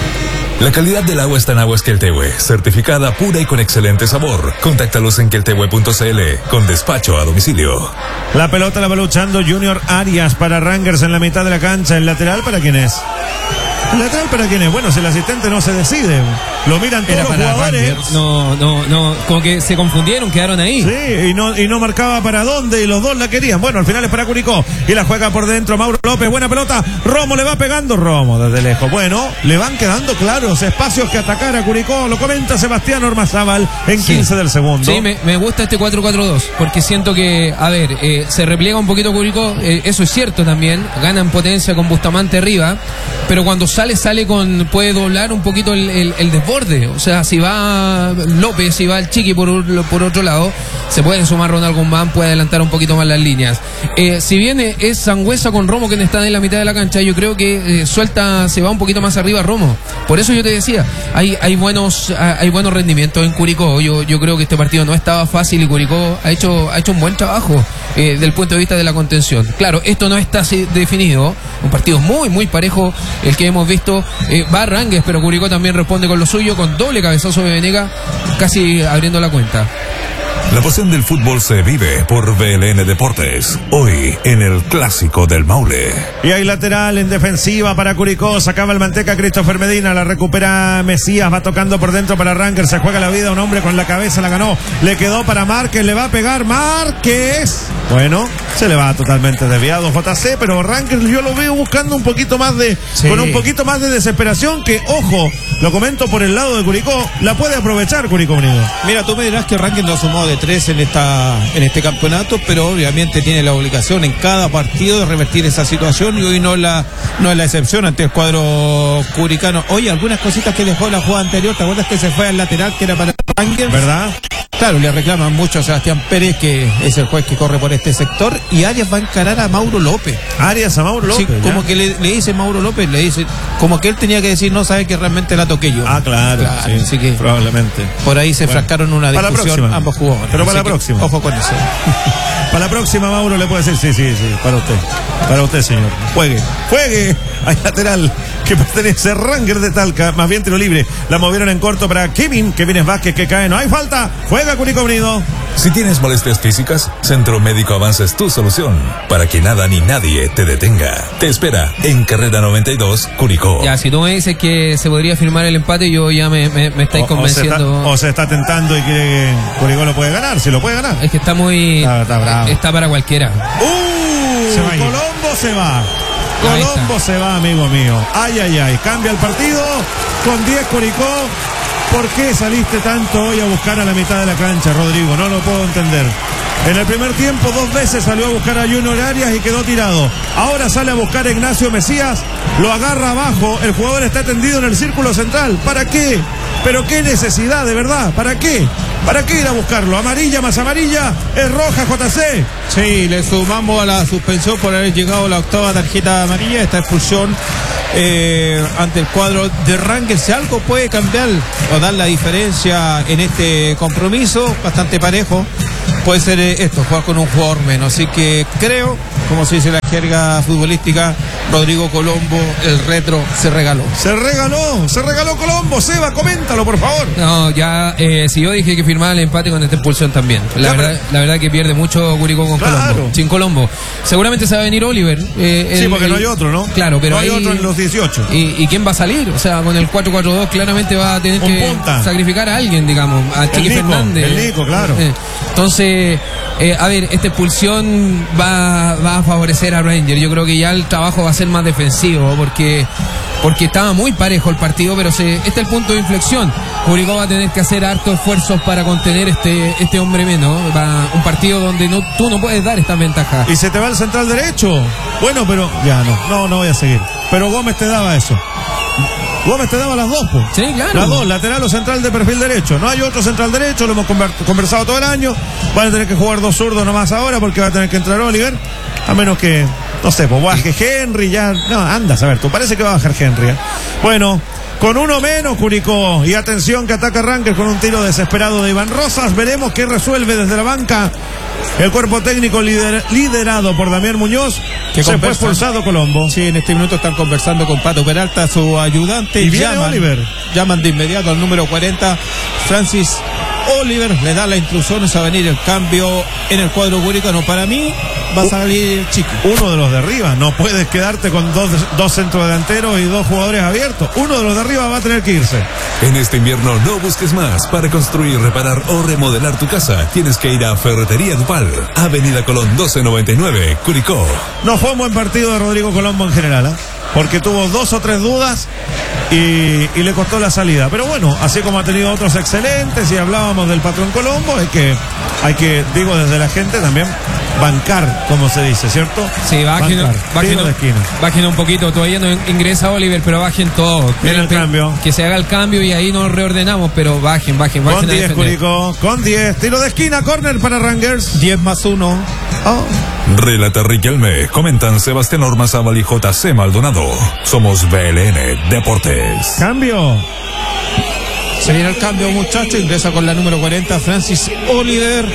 La calidad del agua está en Aguas Queltehue, certificada pura y con excelente sabor. Contáctalos en queltehue punto c l con despacho a domicilio. La pelota la va luchando Junior Arias para Rangers en la mitad de la cancha. ¿El lateral para quién es? ¿El lateral para quién es? Bueno, si el asistente no se decide, lo miran todos Era los para jugadores. Rangers. No, no, no, como que se confundieron, quedaron ahí. Sí, y no, y no marcaba para dónde, y los dos la querían. Bueno, al final es para Curicó, y la juega por dentro Mauro López, buena pelota, Romo le va pegando, Romo desde lejos. Bueno, le van quedando claros espacios que atacar a Curicó, lo comenta Sebastián Ormazábal en Sí. quince del segundo. Sí, me, me gusta este cuatro cuatro dos, porque siento que, a ver, eh, se repliega un poquito Curicó, eh, eso es cierto también, ganan potencia con Bustamante arriba, pero cuando sale, sale con, puede doblar un poquito el, el, el desborde, o sea, si va López, si va el Chiqui por, por otro lado, se puede sumar Ronald Guzmán, puede adelantar un poquito más las líneas. Eh, si bien es Sangüesa con Romo quien está en la mitad de la cancha, yo creo que eh, suelta, se va un poquito más arriba Romo, por eso yo te decía, hay, hay buenos hay buenos rendimientos en Curicó, yo, yo creo que este partido no estaba fácil y Curicó ha hecho, ha hecho un buen trabajo eh, del punto de vista de la contención. Claro, esto no está así definido, un partido muy muy parejo el que hemos visto, eh, va Rangers, pero Curicó también responde con lo suyo, con doble cabezazo de Venega, casi abriendo la cuenta. La pasión del fútbol se vive por B L N Deportes, hoy en el Clásico del Maule. Y hay lateral en defensiva para Curicó, sacaba el manteca Christopher Medina, la recupera Mesías, va tocando por dentro para Rangers, se juega la vida, un hombre con la cabeza la ganó, le quedó para Márquez, le va a pegar Márquez. Bueno, se le va totalmente desviado J C, pero Rangers yo lo veo buscando un poquito más de, Sí. con un poquito más de desesperación, que ojo, lo comento por el lado de Curicó, la puede aprovechar Curicó Unido. Mira, tú me dirás que Rangers no sumó de tres en esta en este campeonato, pero obviamente tiene la obligación en cada partido de revertir esa situación y hoy no es la, no es la excepción ante el cuadro curicano. Oye, algunas cositas que dejó la jugada anterior, ¿te acuerdas que se fue al lateral que era para Rangers? ¿Verdad? Claro, le reclaman mucho a Sebastián Pérez, que es el juez que corre por este sector, y Arias va a encarar a Mauro López. Arias a Mauro López. Sí, como ya. que le, le dice Mauro López, le dice, como que él tenía que decir, no sabe que realmente la toqué yo. Ah, claro, Claro, sí, así que probablemente. por ahí se Bueno, frascaron una para la discusión próxima. ambos jugadores. Pero para Así la que, próxima. Ojo con eso. Para la próxima, Mauro le puede decir, sí, sí, sí, para usted. Para usted, señor. Juegue, juegue. Hay lateral que pertenece a Rangers de Talca, más bien tiro libre. La movieron en corto para Kevin, Kevin es Vázquez, que cae, no hay falta. Juega Curicó Unido. Si tienes molestias físicas, Centro Médico Avance es tu solución, para que nada ni nadie te detenga. Te espera en Carrera noventa y dos, Curicó. Ya, si tú me dices que se podría firmar el empate, yo ya me, me, me estáis O- convenciendo. O se, está, o se está tentando y quiere que Curicó lo puede ganar, si lo puede ganar. Es que está muy. Está- está bravo. está para cualquiera. ¡Uh! Se va a ir. Colombo se va. Ahí Colombo está. se va, amigo mío. Ay, ay, ay. Cambia el partido con diez Curicó. ¿Por qué saliste tanto hoy a buscar a la mitad de la cancha, Rodrigo? No lo puedo entender. En el primer tiempo dos veces salió a buscar a Junior Arias y quedó tirado. Ahora sale a buscar a Ignacio Mesías, lo agarra abajo, el jugador está tendido en el círculo central. ¿Para qué? ¿Pero qué necesidad, de verdad? ¿Para qué? ¿Para qué ir a buscarlo? Amarilla más amarilla, es roja, J C. Sí, le sumamos a la suspensión por haber llegado la octava tarjeta amarilla, esta expulsión eh, ante el cuadro de Rangers. Si algo puede cambiar o dar la diferencia en este compromiso, bastante parejo, puede ser eh, esto, jugar con un jugador menos. Así que creo, como se dice la jerga futbolística, Rodrigo Colombo, el retro, se regaló. Se regaló, se regaló Colombo. Seba, coméntalo, por favor. No, ya, eh, si yo dije que firmaba el empate con esta expulsión también. La, Ya, verdad, pero- la verdad que pierde mucho Curicó con Claro. Colombo. Sin Colombo. Seguramente se va a venir Oliver. eh, Sí, el- porque el- no hay otro, ¿no? Claro, pero No hay ahí- otro en los dieciocho. ¿Y, ¿Y quién va a salir? O sea, con el cuatro cuatro dos claramente va a tener Un que punta. sacrificar a alguien, digamos. A Chiqui Nico, Fernández. el Nico, claro. Eh, Entonces, eh, a ver, esta expulsión va, va a favorecer a Rangers. Yo creo que ya el trabajo va a ser más defensivo porque porque estaba muy parejo el partido, pero se, este es el punto de inflexión. Curicó va a tener que hacer hartos esfuerzos para contener este este hombre menos. Va un partido donde no tú no puedes dar esta ventaja. Y se te va el central derecho. Bueno, pero ya no, no, no voy a seguir. Pero Gómez te daba eso. Gómez te daba las dos, pues. Sí, claro. Las dos, lateral o central de perfil derecho. No hay otro central derecho, lo hemos conver- conversado todo el año. Van a tener que jugar dos zurdos nomás ahora porque va a tener que entrar Oliver. A menos que, no sé, pues baje Henry ya. No, andas a ver, tú parece que va a bajar Henry. ¿eh? Bueno, con uno menos Curicó. Y atención que ataca Rangers con un tiro desesperado de Iván Rosas. Veremos qué resuelve desde la banca el cuerpo técnico lider, liderado por Damián Muñoz, que se fue expulsado Colombo. Sí, en este minuto están conversando con Pato Peralta, su ayudante. Y viene llaman, Oliver. Llaman de inmediato al número cuarenta, Francis Oliver, le da las instrucciones a venir el cambio en el cuadro curicano. Para mí va a salir el chico. Uno de los de arriba, no puedes quedarte con dos, dos centrodelanteros y dos jugadores abiertos. Uno de los de arriba va a tener que irse. En este invierno no busques más. Para construir, reparar o remodelar tu casa, tienes que ir a Ferretería Dupal, Avenida Colón doce noventa y nueve, Curicó. No fue un buen partido de Rodrigo Colombo en general, ¿eh? Porque tuvo dos o tres dudas y, y le costó la salida. Pero bueno, así como ha tenido otros excelentes y hablábamos del patrón Colombo, es que hay que, digo desde la gente también, bancar, como se dice, ¿cierto? Sí, bajen, Bancar. bajen, Tiro de esquina. bajen un poquito. Todavía no ingresa Oliver, pero bajen todo. Viene el Pero- cambio. Que se haga el cambio y ahí nos reordenamos, pero bajen, bajen, bajen. Con a diez defender. Curicó, con diez, tiro de esquina, córner para Rangers. diez más uno. Oh. Relata Riquelme, comentan Sebastián Ormazábal y J C Maldonado. Somos B L N Deportes. Cambio. Se viene el cambio, muchachos. Ingresa con la número cuarenta, Francis Oliver.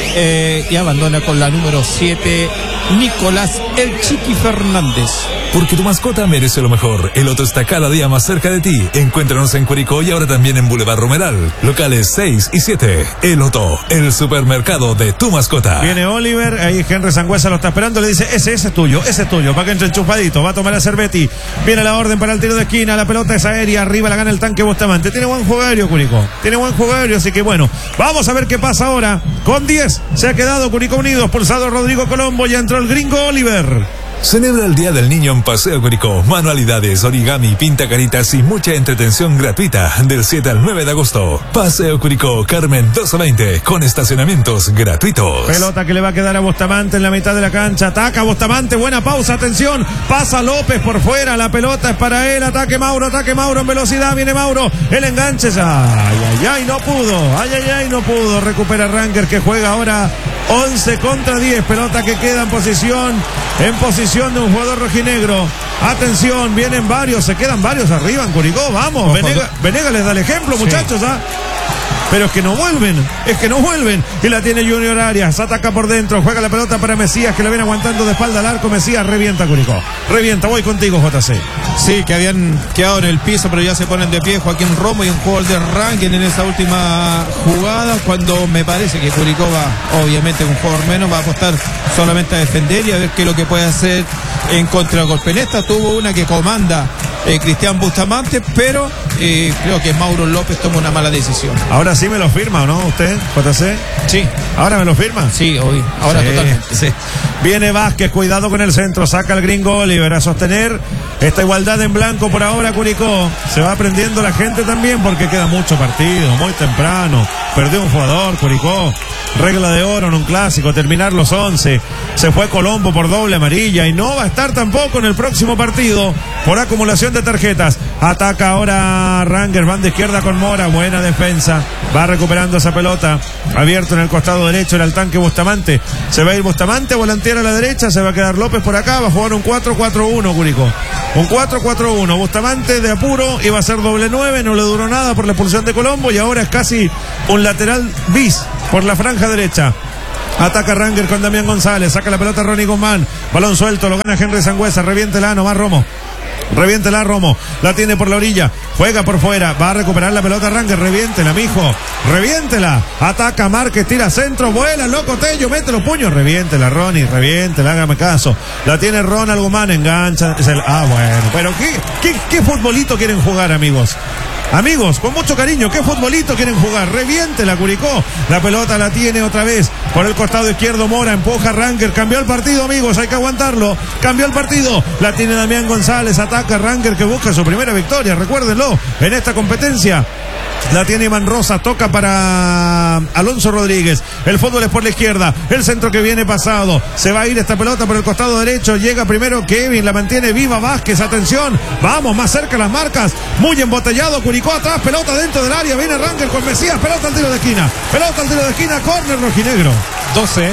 Eh, y abandona con la número siete, Nicolás El Chiqui Fernández. Porque tu mascota merece lo mejor. El Loto está cada día más cerca de ti. Encuéntranos en Curicó y ahora también en Boulevard Romeral. Locales seis y siete. El Loto, el supermercado de tu mascota. Viene Oliver, ahí Henry Sangüesa lo está esperando, le dice, ese, ese es tuyo, ese es tuyo, para que entre enchufadito, va a tomar a Cervetti, viene la orden para el tiro de esquina, la pelota es aérea, arriba la gana el tanque Bustamante, tiene buen juego aéreo Curicó, tiene buen juego aéreo, así que bueno, vamos a ver qué pasa ahora, con diez, se ha quedado Curicó Unido, expulsado Rodrigo Colombo, ya entró el gringo Oliver. Celebra el Día del Niño en Paseo Curicó. Manualidades, origami, pinta caritas y mucha entretención gratuita del siete al nueve de agosto. Paseo Curicó, Carmen doce veinte, con estacionamientos gratuitos. Pelota que le va a quedar a Bustamante en la mitad de la cancha. Ataca Bustamante, buena pausa, atención. Pasa López por fuera, la pelota es para él. Ataque Mauro, ataque Mauro en velocidad. Viene Mauro, el enganche. Ay, ay, ay, no pudo. Ay, ay, ay, no pudo. Recupera Rangers que juega ahora once contra diez. Pelota que queda en posición, en posición de un jugador rojinegro. Atención, vienen varios, se quedan varios arriba en Curicó. Vamos, Venega, Venega les da el ejemplo, Sí. muchachos, ¿ah? Pero es que no vuelven, es que no vuelven. Y la tiene Junior Arias, ataca por dentro, juega la pelota para Mesías, que la viene aguantando de espalda al arco. Mesías revienta Curicó, revienta, voy contigo J C. Sí, que habían quedado en el piso, pero ya se ponen de pie Joaquín Romo y un jugador de ranking en esa última jugada, cuando me parece que Curicó va, obviamente un jugador menos, va a apostar solamente a defender y a ver qué es lo que puede hacer en contragolpe. En esta tuvo una que comanda eh, Cristian Bustamante, pero eh, creo que Mauro López toma una mala decisión. Ahora sí me lo firma, ¿o no usted, J C? Sí, ¿Ahora me lo firma? sí, hoy, ahora Sí, totalmente. sí. Viene Vázquez, cuidado con el centro, saca el gringo Oliver a sostener esta igualdad en blanco por ahora Curicó. Se va aprendiendo la gente también porque queda mucho partido, muy temprano. Perdió un jugador, Curicó. Regla de oro en un clásico, terminar los once. Se fue Colombo por doble amarilla y no va a estar tampoco en el próximo partido por acumulación de tarjetas. Ataca ahora Rangers, banda izquierda con Mora, buena defensa. Va recuperando esa pelota, abierto en el costado derecho, era el tanque Bustamante. Se va a ir Bustamante, volantear a la derecha, se va a quedar López por acá, va a jugar un cuatro cuatro uno Curicó. Un cuatro cuatro uno, Bustamante de apuro, iba a ser doble nueve, no le duró nada por la expulsión de Colombo y ahora es casi un lateral bis por la franja derecha. Ataca Rangers con Damián González, saca la pelota Ronnie Guzmán, balón suelto, lo gana Henry Sangüesa, reviéntela nomás Romo. Reviéntela Romo, la tiene por la orilla, juega por fuera, va a recuperar la pelota Rangers, reviéntela mijo, reviéntela, ataca Márquez, tira centro, vuela, loco Tello, mete los puños, reviéntela Ronnie, reviéntela, hágame caso, la tiene Ronald Guzmán, engancha, es el, ah bueno, pero ¿qué, qué, qué futbolito quieren jugar amigos? Amigos, con mucho cariño, ¿qué futbolito quieren jugar? Reviente la Curicó. La pelota la tiene otra vez por el costado izquierdo Mora, empuja Rangers, cambió el partido amigos, hay que aguantarlo, cambió el partido, la tiene Damián González, ataca Rangers que busca su primera victoria, recuérdenlo, en esta competencia. La tiene Iván Rosa, toca para Alonso Rodríguez, el fútbol es por la izquierda, el centro que viene pasado, se va a ir esta pelota por el costado derecho, llega primero Kevin, la mantiene viva Vázquez, atención, vamos más cerca las marcas, muy embotellado Curicó atrás, pelota dentro del área, viene Rangers con Mesías, pelota al tiro de esquina, pelota al tiro de esquina, córner rojinegro. doce,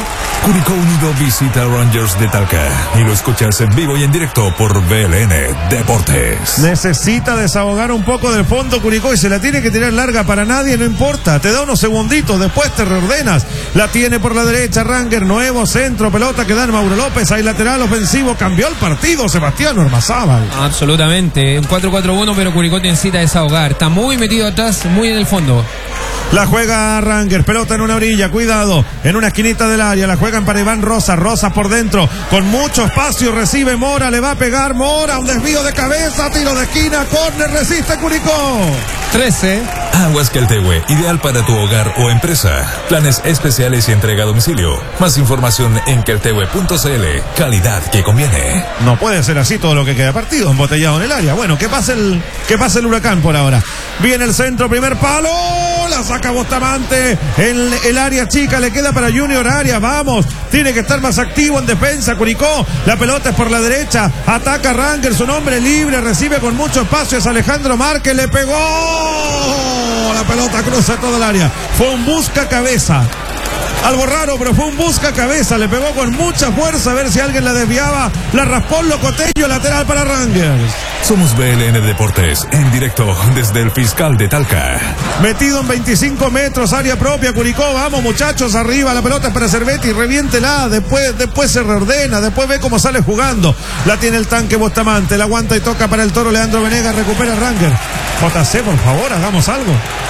Curicó Unido visita a Rangers de Talca y lo escuchas en vivo y en directo por B L N Deportes. Necesita desahogar un poco del fondo Curicó y se la tiene que tirar larga para nadie, no importa, te da unos segunditos, después te reordenas. La tiene por la derecha Ranger, nuevo centro, pelota que da Mauro López, hay lateral ofensivo, cambió el partido Sebastián Ormazábal. Absolutamente, un cuatro cuatro uno, pero Curicó necesita desahogar, está muy metido atrás, muy en el fondo. La juega Ranger, pelota en una orilla, cuidado, en una esquinita del área, la juegan para Iván Rosas, Rosas por dentro, con mucho espacio, recibe Mora, le va a pegar Mora, un desvío de cabeza, tiro de esquina, córner, resiste Curicó. trece. Aguas Caltehue, ideal para tu hogar o empresa. Planes especiales y entrega a domicilio. Más información en caltehue punto c l. Calidad que conviene. No puede ser así todo lo que queda partido, embotellado en el área. Bueno, que pase el, que pase el Huracán por ahora. Viene el centro, primer palo, la saca Bustamante, el, el área chica, le queda para Junior Arias, vamos, tiene que estar más activo en defensa Curicó, la pelota es por la derecha, ataca Ranger, su nombre libre, recibe con mucho espacio, es Alejandro Márquez, le pegó, la pelota cruza todo el área, fue un busca cabeza. Algo raro, pero fue un busca cabeza, le pegó con mucha fuerza a ver si alguien la desviaba, la raspó el locotello, lateral para Rangers. Somos B L N Deportes, en directo desde el Fiscal de Talca. Metido en veinticinco metros, área propia, Curicó, vamos muchachos, arriba, la pelota es para Cervetti, reviéntela, después, después se reordena, después ve cómo sale jugando, la tiene el tanque Bustamante, la aguanta y toca para el toro Leandro Venegas, recupera Ranger. J C, por favor, hagamos algo.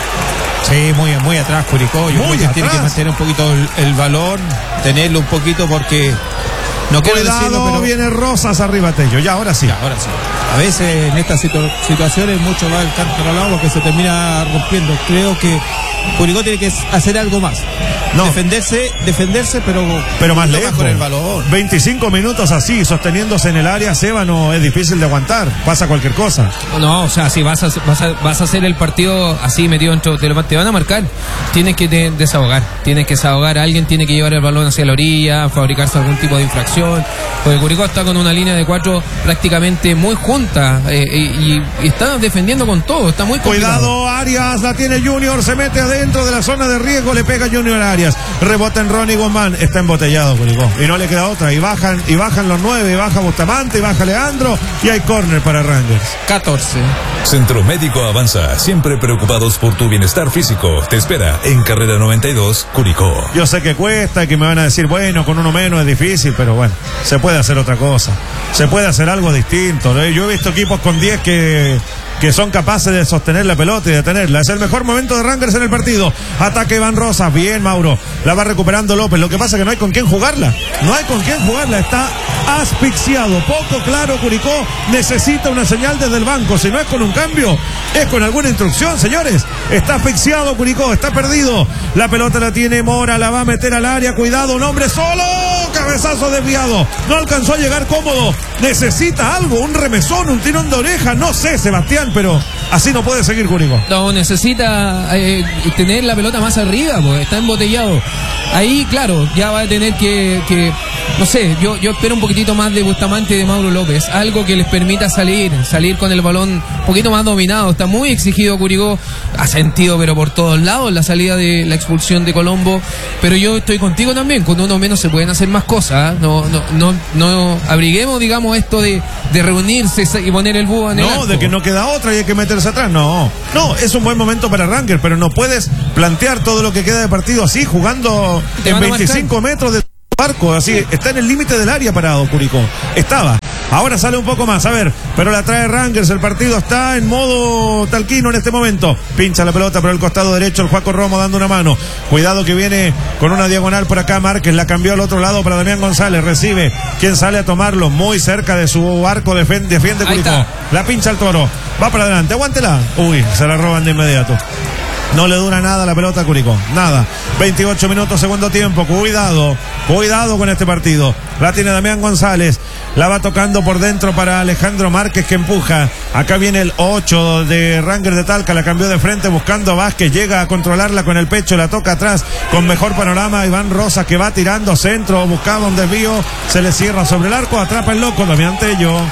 Sí, muy, muy atrás Curicó. Yo muy creo que atrás. tiene que mantener un poquito el, el balón, tenerlo un poquito porque no quiero Cuidado, decirlo, pero viene Rosas arriba Tello, ya, ahora sí. ya, ahora sí. A veces en estas situ- situaciones mucho va el cántaro al agua que se termina rompiendo. Creo que Curicó tiene que hacer algo más. No. Defenderse, defenderse, pero, Pero más no lejos. con el balón. veinticinco minutos así, sosteniéndose en el área, Sébano, es difícil de aguantar. Pasa cualquier cosa. No, o sea, si vas a, vas a, vas a hacer el partido así metido dentro, te, lo- te van a marcar, tienes que te- desahogar, tienes que desahogar, alguien tiene que llevar el balón hacia la orilla, fabricarse algún tipo de infracción, porque Curicó está con una línea de cuatro prácticamente muy junta eh, y, y está defendiendo con todo, está muy complicado. Cuidado, Arias, la tiene Junior, se mete adentro de la zona de riesgo, le pega Junior Arias, rebota en Ronnie Guzmán, está embotellado Curicó, y no le queda otra, y bajan, y bajan los nueve, y baja Bustamante, y baja Leandro, y hay córner para Rangers. catorce. Centro Médico Avanza, siempre preocupados por tu bienestar físico. Te espera en Carrera noventa y dos, Curicó. Yo sé que cuesta y que me van a decir, bueno, con uno menos es difícil, pero bueno, se puede hacer otra cosa. Se puede hacer algo distinto. Yo he visto equipos con diez que, que son capaces de sostener la pelota y de tenerla. Es el mejor momento de Rangers en el partido. Ataque Iván Rosas, bien Mauro. La va recuperando López. Lo que pasa es que no hay con quién jugarla. No hay con quién jugarla. Está asfixiado. Poco claro, Curicó necesita una señal desde el banco. Si no es con un cambio, es con alguna instrucción, señores. Está asfixiado Curicó, está perdido. La pelota la tiene Mora, la va a meter al área. Cuidado, un hombre solo. Cabezazo desviado. No alcanzó a llegar cómodo. Necesita algo, un remesón, un tirón de oreja. No sé, Sebastián, pero así no puede seguir Curicó. No, necesita eh, tener la pelota más arriba, porque está embotellado. Ahí, claro, ya va a tener que, que no sé, yo, yo espero un poquitito más de Bustamante y de Mauro López, algo que les permita salir, salir con el balón un poquito más dominado. Está muy exigido Curicó, ha sentido pero por todos lados la salida de la expulsión de Colombo, pero yo estoy contigo también, con uno menos se pueden hacer más cosas, ¿eh? no, no, no, no abriguemos, digamos, esto de, de reunirse y poner el búho en el No, arco. de que no queda otra y hay que meterse atrás. No, no, es un buen momento para Rangers, pero no puedes plantear todo lo que queda de partido así, jugando Te en van a veinticinco metros de arco, así, está en el límite del área parado Curicó. Estaba. Ahora sale un poco más, a ver, pero la trae Rangers, el partido está en modo talquino en este momento. Pincha la pelota por el costado derecho el Juaco Romo dando una mano. Cuidado que viene con una diagonal por acá Márquez, la cambió al otro lado para Damián González, recibe, quien sale a tomarlo, muy cerca de su arco, defiende, defiende Curicó. La pincha el Toro, va para adelante, aguántela. Uy, se la roban de inmediato. No le dura nada la pelota a Curicó, nada. veintiocho minutos, segundo tiempo. Cuidado, cuidado con este partido. La tiene Damián González. La va tocando por dentro para Alejandro Márquez que empuja. Acá viene el ocho de Rangers de Talca. La cambió de frente buscando a Vázquez. Llega a controlarla con el pecho. La toca atrás con mejor panorama. Iván Rosas que va tirando centro. Buscaba un desvío. Se le cierra sobre el arco. Atrapa el loco Damián Tello.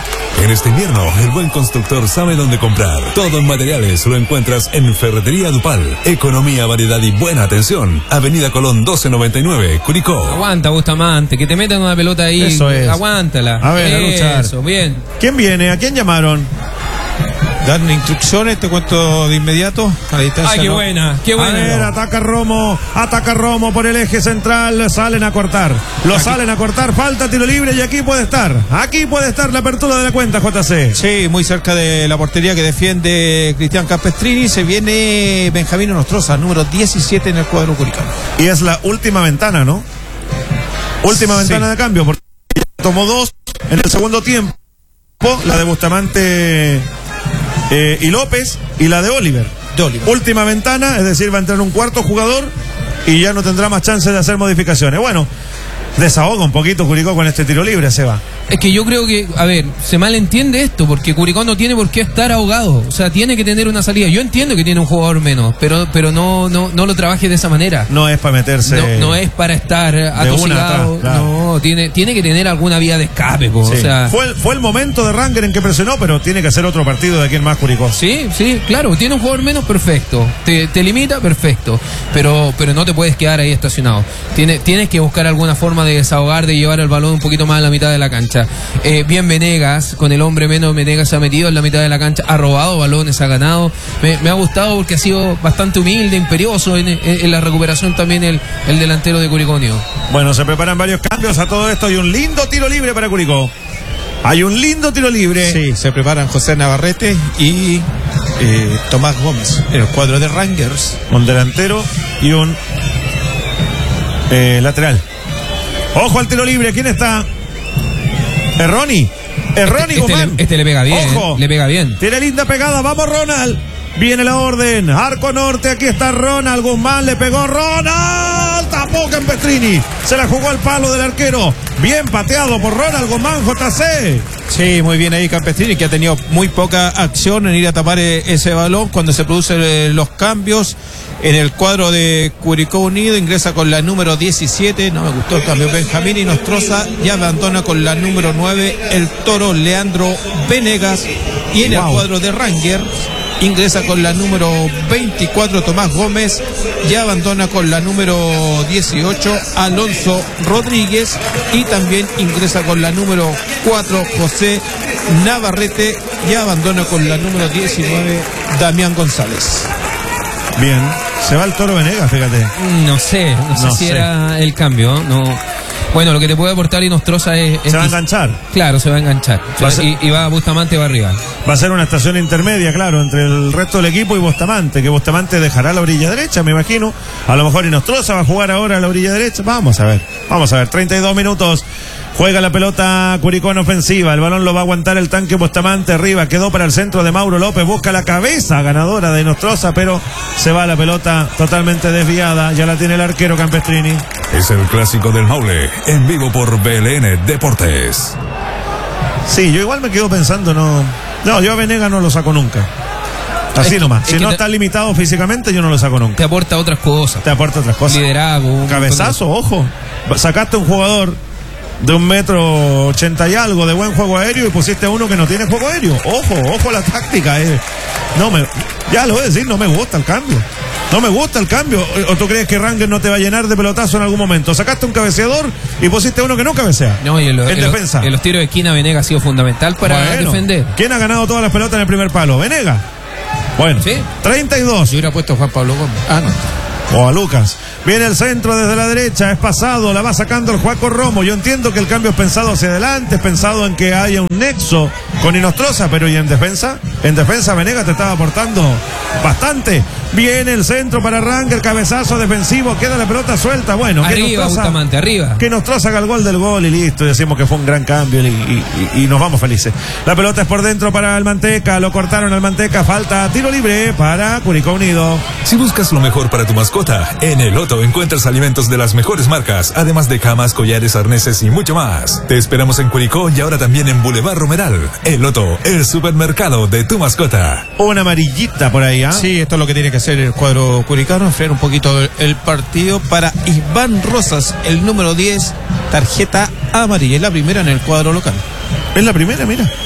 En este invierno, el buen constructor sabe dónde comprar. Todo en materiales lo encuentras en Ferretería Dupal. Economía, variedad y buena atención. Avenida Colón doce noventa y nueve, Curicó. Aguanta, Bustamante, que te metan una pelota ahí. Eso es. Aguántala. A ver, a luchar. Eso, bien. ¿Quién viene? ¿A quién llamaron? Dan instrucciones, te cuento de inmediato. A la distancia, Ay, qué ¿no? buena, qué buena. A ver, ataca Romo, ataca Romo por el eje central, salen a cortar, lo aquí. salen a cortar, falta tiro libre y aquí puede estar, aquí puede estar la apertura de la cuenta, J C. Sí, muy cerca de la portería que defiende Cristian Campestrini, se viene Benjamín Nostroza, número diecisiete en el cuadro curicano. Y es la última ventana, ¿no? Última sí. ventana de cambio, porque tomó dos en el segundo tiempo, la de Bustamante eh, y López y la de Oliver. de Oliver. Última ventana, es decir, va a entrar un cuarto jugador y ya no tendrá más chance de hacer modificaciones. Bueno, desahoga un poquito Curicó con este tiro libre, se va. Es que yo creo que, a ver, se malentiende esto, porque Curicó no tiene por qué estar ahogado, o sea, tiene que tener una salida. Yo entiendo que tiene un jugador menos, pero pero no no no lo trabaje de esa manera. No es para meterse. No, no es para estar atosigado, claro. No, tiene tiene que tener alguna vía de escape, po, sí. o sea. Fue el, fue el momento de Ranger en que presionó, pero tiene que hacer otro partido de aquí en más Curicó. Sí, sí, claro, tiene un jugador menos, perfecto. Te, te limita, perfecto, pero pero no te puedes quedar ahí estacionado. Tiene, tienes que buscar alguna forma de desahogar, de llevar el balón un poquito más a la mitad de la cancha. Eh, bien Venegas, con el hombre menos, Venegas se ha metido en la mitad de la cancha, ha robado balones, ha ganado. Me, me ha gustado porque ha sido bastante humilde, imperioso en, en, en la recuperación también el, el delantero de Curicó Unido. Bueno, se preparan varios cambios a todo esto y un lindo tiro libre para Curicó. Hay un lindo tiro libre. Sí, se preparan José Navarrete y eh, Tomás Gómez en el cuadro de Rangers. Un delantero y un eh, lateral. Ojo al tiro libre, ¿quién está? Es Ronnie. Es Ronnie este, Guzmán. Este, este le pega bien. Ojo. Eh, le pega bien. Tiene linda pegada. Vamos, Ronald. Viene la orden. Arco norte. Aquí está Ronald Guzmán. Le pegó Ronald. Tapó Campestrini. Se la jugó al palo del arquero. Bien pateado por Ronald Guzmán, J C. Sí, muy bien ahí Campestrini, que ha tenido muy poca acción en ir a tapar ese balón cuando se producen los cambios. En el cuadro de Curicó Unido ingresa con la número diecisiete, no me gustó el cambio, Benjamín y Nostroza, y abandona con la número nueve el toro Leandro Venegas. Y en wow. el cuadro de Rangers ingresa con la número veinticuatro Tomás Gómez y abandona con la número dieciocho Alonso Rodríguez, y también ingresa con la número cuatro José Navarrete y abandona con la número diecinueve Damián González. Bien, se va el toro Venegas, fíjate. No sé, no sé no si sé. era el cambio, no. Bueno, lo que te puede aportar Inostroza es, es... Se va a enganchar. Claro, se va a enganchar. Va a ser... y, y va Bustamante va arriba. Va a ser una estación intermedia, claro, entre el resto del equipo y Bustamante, que Bustamante dejará la orilla derecha, me imagino. A lo mejor Inostroza va a jugar ahora a la orilla derecha. Vamos a ver, vamos a ver. treinta y dos minutos. Juega la pelota Curicó en ofensiva. El balón lo va a aguantar el tanque Bustamante arriba. Quedó para el centro de Mauro López. Busca la cabeza ganadora de Inostroza, pero se va la pelota totalmente desviada. Ya la tiene el arquero Campestrini. Es el clásico del Maule, en vivo por B L N Deportes. Sí, yo igual me quedo pensando, no. No, yo a Venegas no lo saco nunca. Así es, nomás. Si es no te, está limitado físicamente, yo no lo saco nunca. Te aporta otras cosas. Te aporta otras cosas. Liderazgo. Cabezazo, ojo. Sacaste un jugador de un metro ochenta y algo de buen juego aéreo y pusiste uno que no tiene juego aéreo. Ojo, ojo la táctica. Eh. No me, ya lo voy a decir, no me gusta el cambio. No me gusta el cambio. ¿O tú crees que Ranger no te va a llenar de pelotazo en algún momento? Sacaste un cabeceador y pusiste uno que no cabecea. No, y en, lo, en, en defensa. Los, en los tiros de esquina Venegas ha sido fundamental para bueno, defender. ¿Quién ha ganado todas las pelotas en el primer palo? Venegas. Bueno, ¿sí? treinta y dos. Yo hubiera puesto a Juan Pablo Gómez. Ah, no. O a Lucas. Viene el centro desde la derecha, es pasado, la va sacando el Juaco Romo. Yo entiendo que el cambio es pensado hacia adelante, es pensado en que haya un nexo con Inostroza, pero ¿y en defensa? En defensa Venegas te estaba aportando bastante. Viene el centro para Ranger, cabezazo defensivo, queda la pelota suelta. Bueno, arriba, Bustamante, arriba. Que Inostroza haga el gol del gol y listo. Y decimos que fue un gran cambio y, y, y, y nos vamos felices. La pelota es por dentro para el Manteca, lo cortaron al Manteca, falta tiro libre para Curicó Unido. Si buscas lo mejor para tu mascota, en el Loto encuentras alimentos de las mejores marcas, además de camas, collares, arneses y mucho más. Te esperamos en Curicó y ahora también en Boulevard Romeral. El Loto, el supermercado de tu mascota. Una amarillita por ahí, ¿ah? ¿eh? Sí, esto es lo que tiene que hacer el cuadro curicano, enfriar un poquito el, el partido para Iván Rosas, el número diez, tarjeta amarilla. Es la primera en el cuadro local. Es la primera, mira.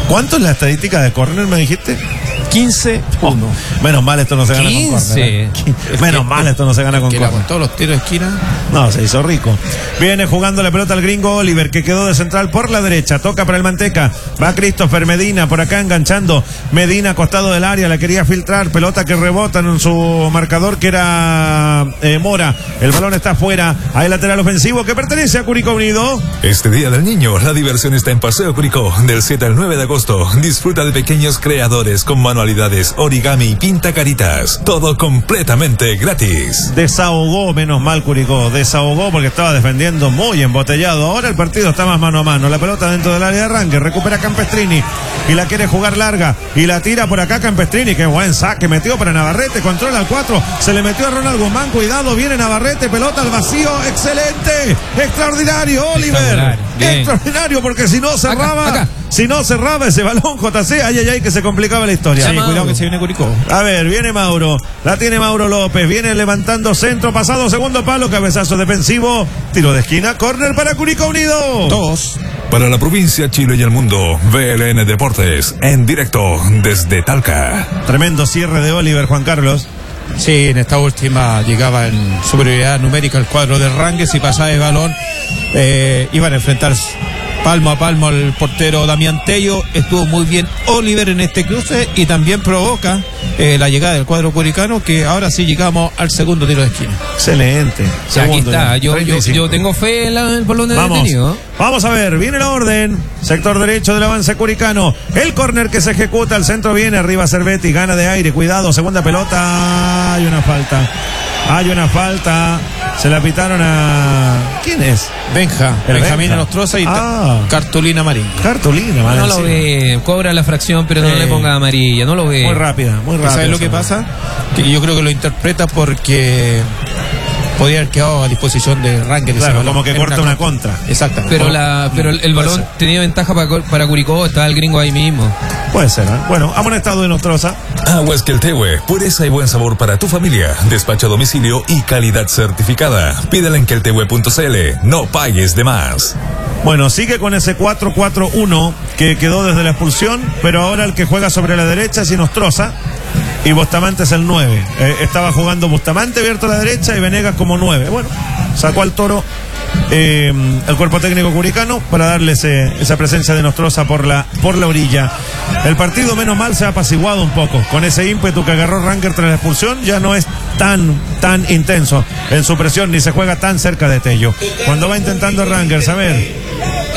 ¿Cuánto es la estadística de córner, me dijiste? quince uno. Oh, menos mal esto no se gana quince. con córner. ¿eh? Menos mal esto no se gana con Que era córner. con todos los tiros de esquina. No, se hizo rico. Viene jugando la pelota el gringo Oliver, que quedó de central por la derecha. Toca para el Manteca. Va Christopher Medina por acá enganchando. Medina acostado del área, la quería filtrar. Pelota que rebota en su marcador, que era eh, Mora. El balón está afuera. Hay lateral ofensivo que pertenece a Curicó Unido. Este Día del Niño, la diversión está en Paseo Curicó, del siete al nueve de agosto. Disfruta de pequeños creadores con manualidades, origami y pinta caritas. Todo completamente gratis. Desahogó, menos mal Curicó. Desahogó porque estaba defendiendo muy embotellado. Ahora el partido está más mano a mano. La pelota dentro del área de arranque. Recupera Campestrini y la quiere jugar larga. Y la tira por acá Campestrini. Qué buen saque. Metió para Navarrete. Controla al cuatro. Se le metió a Ronald Guzmán. Cuidado. Viene Navarrete. Pelota al vacío. Excelente. Extraordinario, Oliver. Extraordinario, porque si no cerraba. Acá, acá. Si no cerraba ese balón, J C. Ay, ay, ay, que se complicaba la historia. Sí, cuidado que se viene Curicó. A ver, viene Mauro, la tiene Mauro López, viene levantando centro, pasado segundo palo, cabezazo defensivo, tiro de esquina, córner para Curicó Unido. Dos. Para la provincia, Chile y el mundo, V L N Deportes, en directo desde Talca. Tremendo cierre de Oliver, Juan Carlos. Sí, en esta última llegaba en superioridad numérica el cuadro de Rangues y pasaba el balón. Eh, iban a enfrentarse palmo a palmo al portero Damián Tello. Estuvo muy bien Oliver en este cruce y también provoca eh, la llegada del cuadro curicano, que ahora sí llegamos al segundo tiro de esquina. Excelente. Sí, aquí Segundo, está. Yo, yo, treinta y cinco. yo tengo fe en, la, en el balón de Vamos, detenido. vamos a ver, viene la orden, sector derecho del avance curicano, el córner que se ejecuta, al centro viene, arriba Cervetti, gana de aire, cuidado, segunda pelota, hay una falta, hay una falta, se la pitaron a... ¿Quién es? Benja, El Benjamín Benja. Nostroza y Ah. cartulina amarilla. Cartulina, No man, lo sí. ve, cobra la fracción, pero no Sí. le ponga amarilla, no lo ve. Muy rápida, muy rápida. ¿Sabes lo que pasa? Que yo creo que lo interpreta porque podía haber quedado a disposición de Rangues. Claro, como que corta una contra. Exactamente. Pero la, pero el, el Puede balón ser. tenía ventaja para, para Curicó, estaba el gringo ahí mismo. Puede ser, ¿eh? Bueno, amonestado de Nostroza. Aguas Queltehue, pureza y buen sabor para tu familia. Despacho a domicilio y calidad certificada. Pídela en queltehue punto c l. No pagues de más. Bueno, sigue con ese cuatro cuatro uno que quedó desde la expulsión, pero ahora el que juega sobre la derecha es Inostroza y Bustamante es el nueve. Eh, estaba jugando Bustamante abierto a la derecha y Venegas como nueve. Bueno, sacó al Toro eh, el cuerpo técnico curicano para darle ese, esa presencia de Nostroza por la, por la orilla. El partido, menos mal, se ha apaciguado un poco. Con ese ímpetu que agarró Ranger tras la expulsión, ya no es tan, tan intenso en su presión, ni se juega tan cerca de Tello. Cuando va intentando Ranger, a ver.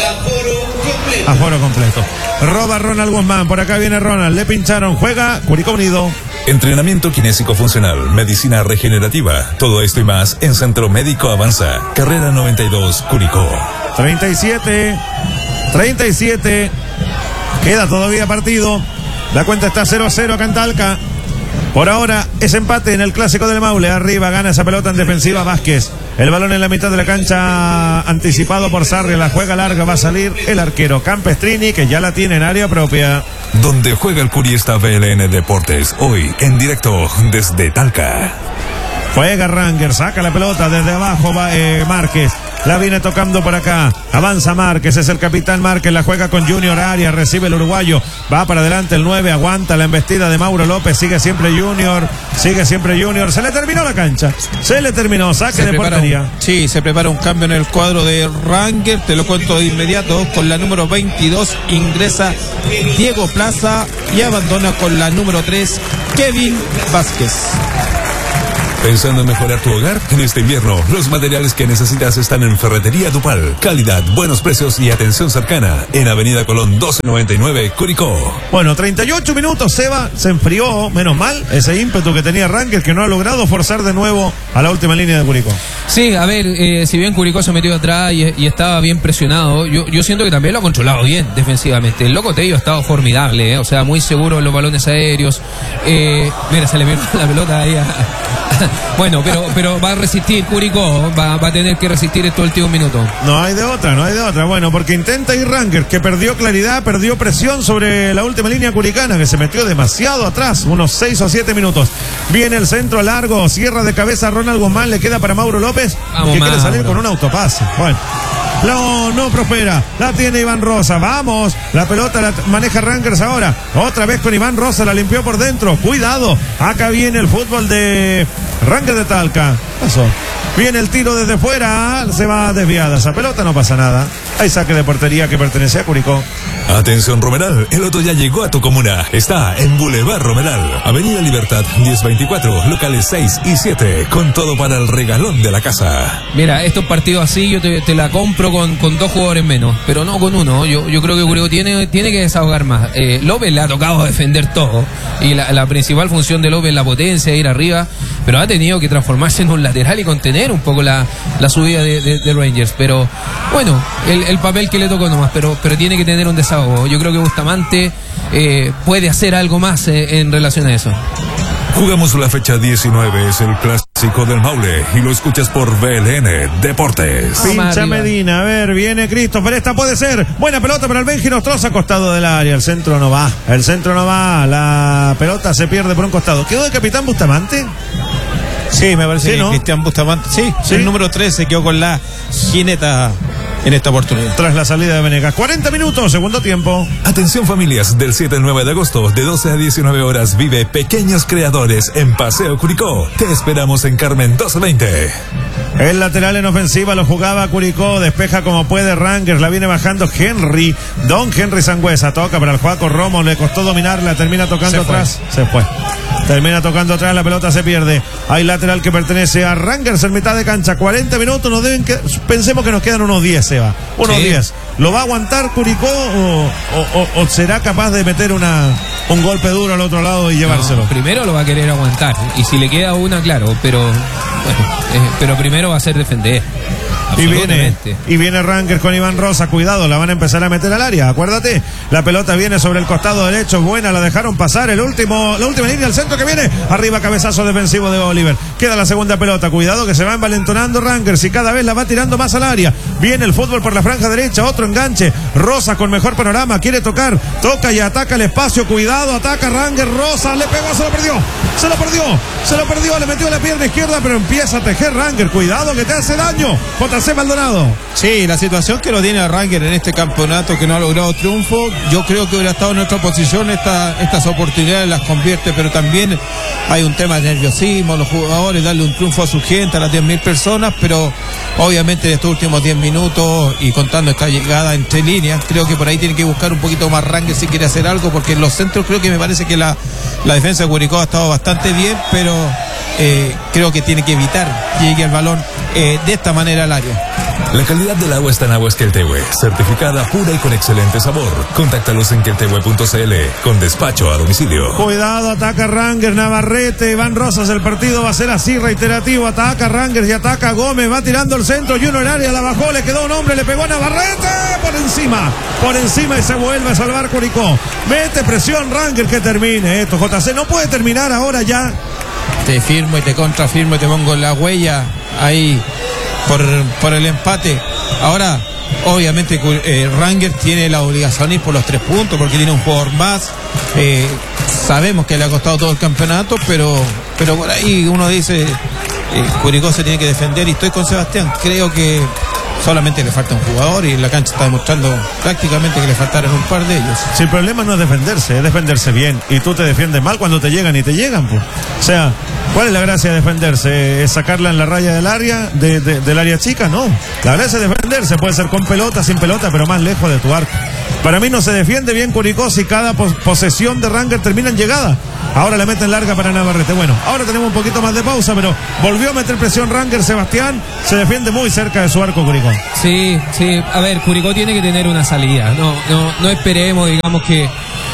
Aforo completo. Roba Ronald Guzmán, por acá viene Ronald, le pincharon, juega Curicó Unido. Entrenamiento kinésico funcional, medicina regenerativa, todo esto y más en Centro Médico Avanza, carrera noventa y dos, Curicó. treinta y siete, treinta y siete, queda todavía partido, la cuenta está cero a cero acá en Talca. Por ahora es empate en el Clásico del Maule. Arriba gana esa pelota en defensiva Vázquez. El balón en la mitad de la cancha anticipado por Sarri. La juega larga, va a salir el arquero Campestrini, que ya la tiene en área propia. Donde juega el Curi está V L N Deportes, hoy en directo desde Talca. Juega Ranger, saca la pelota desde abajo, va eh, Márquez, la viene tocando por acá, avanza Márquez, es el capitán Márquez, la juega con Junior Arias, recibe el uruguayo, va para adelante el nueve, aguanta la embestida de Mauro López, sigue siempre Junior, sigue siempre Junior, se le terminó la cancha, se le terminó, saque Se de prepara portería. un, sí, se prepara un cambio en el cuadro de Ranger, te lo cuento de inmediato. Con la número veintidós ingresa Diego Plaza y abandona con la número tres Kevin Vázquez. ¿Pensando en mejorar tu hogar? En este invierno, los materiales que necesitas están en Ferretería Dupal. Calidad, buenos precios y atención cercana. En Avenida Colón doce noventa y nueve, Curicó. Bueno, treinta y ocho minutos, Seba, se enfrió, menos mal, ese ímpetu que tenía Ranger, que no ha logrado forzar de nuevo a la última línea de Curicó. Sí, a ver, eh, si bien Curicó se metió atrás y, y estaba bien presionado, yo, yo siento que también lo ha controlado bien defensivamente. El loco Tello ha estado formidable, eh, o sea, muy seguro en los balones aéreos. Eh, mira, se le vio la pelota ahí a... Bueno, pero pero va a resistir Curicó, va, va a tener que resistir estos últimos minutos. No hay de otra, no hay de otra. Bueno, porque intenta ir Ranger, que perdió claridad, perdió presión sobre la última línea curicana, que se metió demasiado atrás, unos seis o siete minutos. Viene el centro largo, cierra de cabeza Ronald Guzmán, le queda para Mauro López, Vamos, que quiere Mauro. salir con un autopase. Bueno, No, no prospera. La tiene Iván Rosa. Vamos. La pelota la maneja Rangers ahora. Otra vez con Iván Rosa. La limpió por dentro. Cuidado. Acá viene el fútbol de Rangers de Talca. Pasó. Viene el tiro desde fuera. Se va desviada esa pelota. No pasa nada. Hay saque de portería que pertenece a Curicó. Atención Romeral, el Loto ya llegó a tu comuna. Está en Boulevard Romeral, Avenida Libertad diez veinticuatro, locales seis y siete, con todo para el regalón de la casa. Mira, estos partidos así yo te, te la compro con, con dos jugadores menos, pero no con uno. Yo, yo creo que Curicó tiene, tiene que desahogar más. Eh, López le ha tocado defender todo, y la, la principal función de López es la potencia, ir arriba, pero ha tenido que transformarse en un lateral y contener un poco la, la subida de, de, de Rangers. Pero bueno, el, el papel que le tocó nomás, pero, pero tiene que tener un desahogo. Yo creo que Bustamante eh, puede hacer algo más eh, en relación a eso. Jugamos la fecha diecinueve, es el clásico del Maule y lo escuchas por B L N Deportes. Pincha Medina, a ver, viene Christopher, esta puede ser. Buena pelota para el Benji Nostroza, costado del área, el centro no va, el centro no va, la pelota se pierde por un costado. ¿Quedó de capitán Bustamante? Sí, me parece ¿Sí, que no? Cristian Bustamante, sí, ¿Sí? el número trece quedó con la jineta en esta oportunidad. Tras la salida de Venegas, cuarenta minutos, segundo tiempo. Atención familias, del siete al nueve de agosto, de doce a diecinueve horas, vive Pequeños Creadores en Paseo Curicó. Te esperamos en Carmen doce veinte. El lateral en ofensiva lo jugaba Curicó, despeja como puede Rangers, la viene bajando Henry, Don Henry Sangüesa, toca para el Juaco Romo, le costó dominarla, termina tocando Se fue. atrás, se fue. Termina tocando atrás, la pelota se pierde. Hay lateral que pertenece a Rangers en mitad de cancha. cuarenta minutos, nos deben que, pensemos que nos quedan unos diez, Seba. Unos Sí. diez. ¿Lo va a aguantar Curicó o, o, o, o será capaz de meter una un golpe duro al otro lado y llevárselo? No, primero lo va a querer aguantar, y si le queda una, claro, pero bueno, eh, pero primero va a ser defender. Y viene, Absolutamente. y viene Rangers con Iván Rosa, cuidado, la van a empezar a meter al área, acuérdate, la pelota viene sobre el costado derecho, buena, la dejaron pasar, el último, la última línea, el centro que viene, arriba cabezazo defensivo de Oliver, queda la segunda pelota, cuidado que se va envalentonando Rangers y cada vez la va tirando más al área, viene el fútbol por la franja derecha, otro enganche, Rosa con mejor panorama, quiere tocar, toca y ataca el espacio, cuidado, ataca Rangers, Rosa, le pegó, se lo perdió, se lo perdió, se lo perdió, le metió la pierna izquierda, pero empieza a tejer Rangers, cuidado que te hace daño, J C Maldonado. Sí, la situación que lo tiene a Rangers en este campeonato, que no ha logrado triunfo, yo creo que hubiera estado en nuestra posición, esta, estas oportunidades las convierte, pero también hay un tema de nerviosismo, los jugadores, darle un triunfo a su gente, a las diez mil personas, pero obviamente en estos últimos diez minutos y contando esta llegada entre líneas, creo que por ahí tiene que buscar un poquito más Rangers si quiere hacer algo, porque en los centros creo que me parece que la, la defensa de Curicó ha estado bastante bien, pero eh, creo que tiene que evitar que llegue el balón eh, de esta manera al área. La calidad del agua está en Aguas Queltehue, certificada pura y con excelente sabor. Contáctalos en queltehue punto c l con despacho a domicilio. Cuidado, ataca Rangers, Navarrete, Iván Rosas, el partido va a ser así, reiterativo, ataca Rangers y ataca Gómez, va tirando el centro y uno en área, la bajó, le quedó un hombre, le pegó a Navarrete, por encima, por encima y se vuelve a salvar Curicó. Mete presión Rangers, que termine esto, J C, no puede terminar ahora ya. Te firmo y te contrafirmo y te pongo la huella ahí por, por el empate. Ahora, obviamente, eh, Rangers tiene la obligación de ir por los tres puntos porque tiene un jugador más. Eh, sabemos que le ha costado todo el campeonato, pero, pero por ahí uno dice, eh, Curicó se tiene que defender y estoy con Sebastián. Creo que solamente le falta un jugador y en la cancha está demostrando prácticamente que le faltaron un par de ellos. Si el problema no es defenderse, es defenderse bien. Y tú te defiendes mal cuando te llegan y te llegan, pues. O sea, ¿cuál es la gracia de defenderse? ¿Es sacarla en la raya del área, de, de, del área chica? No. La gracia es defenderse. Puede ser con pelota, sin pelota, pero más lejos de tu arco. Para mí no se defiende bien Curicó si cada pos posesión de Rangers termina en llegada. Ahora le meten larga para Navarrete. Bueno, ahora tenemos un poquito más de pausa, pero volvió a meter presión Rangers. Sebastián se defiende muy cerca de su arco Curicó. Sí, sí, a ver, Curicó tiene que tener una salida, no, no, no esperemos, digamos, que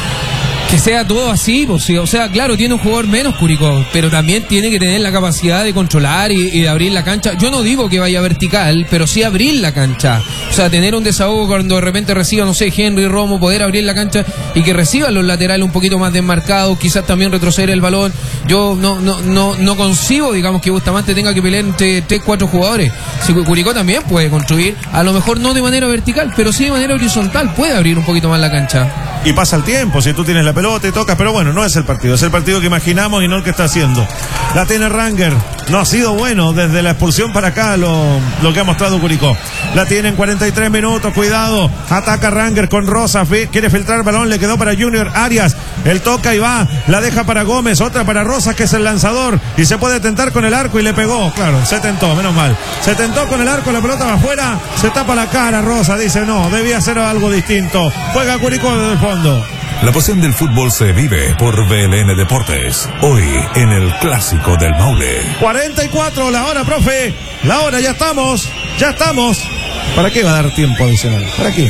que sea todo así, pues, sí, o sea, claro, tiene un jugador menos Curicó, pero también tiene que tener la capacidad de controlar y, y de abrir la cancha. Yo no digo que vaya vertical, pero sí abrir la cancha, o sea, tener un desahogo cuando de repente reciba, no sé, Henry, Romo, poder abrir la cancha y que reciban los laterales un poquito más desmarcados, quizás también retroceder el balón. Yo no no no no concibo, digamos, que Bustamante tenga que pelear entre tres, cuatro jugadores. Si Curicó también puede construir, a lo mejor no de manera vertical, pero sí de manera horizontal, puede abrir un poquito más la cancha. y pasa el tiempo, si tú tienes la pelota y tocas, pero bueno, no es el partido, es el partido que imaginamos y no el que está haciendo. La tiene Ranger, no ha sido bueno desde la expulsión para acá lo, lo que ha mostrado Curicó. La tiene en cuarenta y tres minutos, cuidado, ataca Ranger con Rosa, quiere filtrar el balón, le quedó para Junior Arias, él toca y va, la deja para Gómez, otra para Rosas que es el lanzador y se puede tentar con el arco y le pegó, claro, se tentó, menos mal, se tentó con el arco, la pelota va afuera, se tapa la cara Rosa, dice no, debía hacer algo distinto, juega Curicó desde el fondo. La pasión del fútbol se vive por B L N Deportes. Hoy en el Clásico del Maule. cuarenta y cuatro, la hora, profe. La hora, ya estamos. Ya estamos. ¿Para qué va a dar tiempo adicional? ¿Para qué?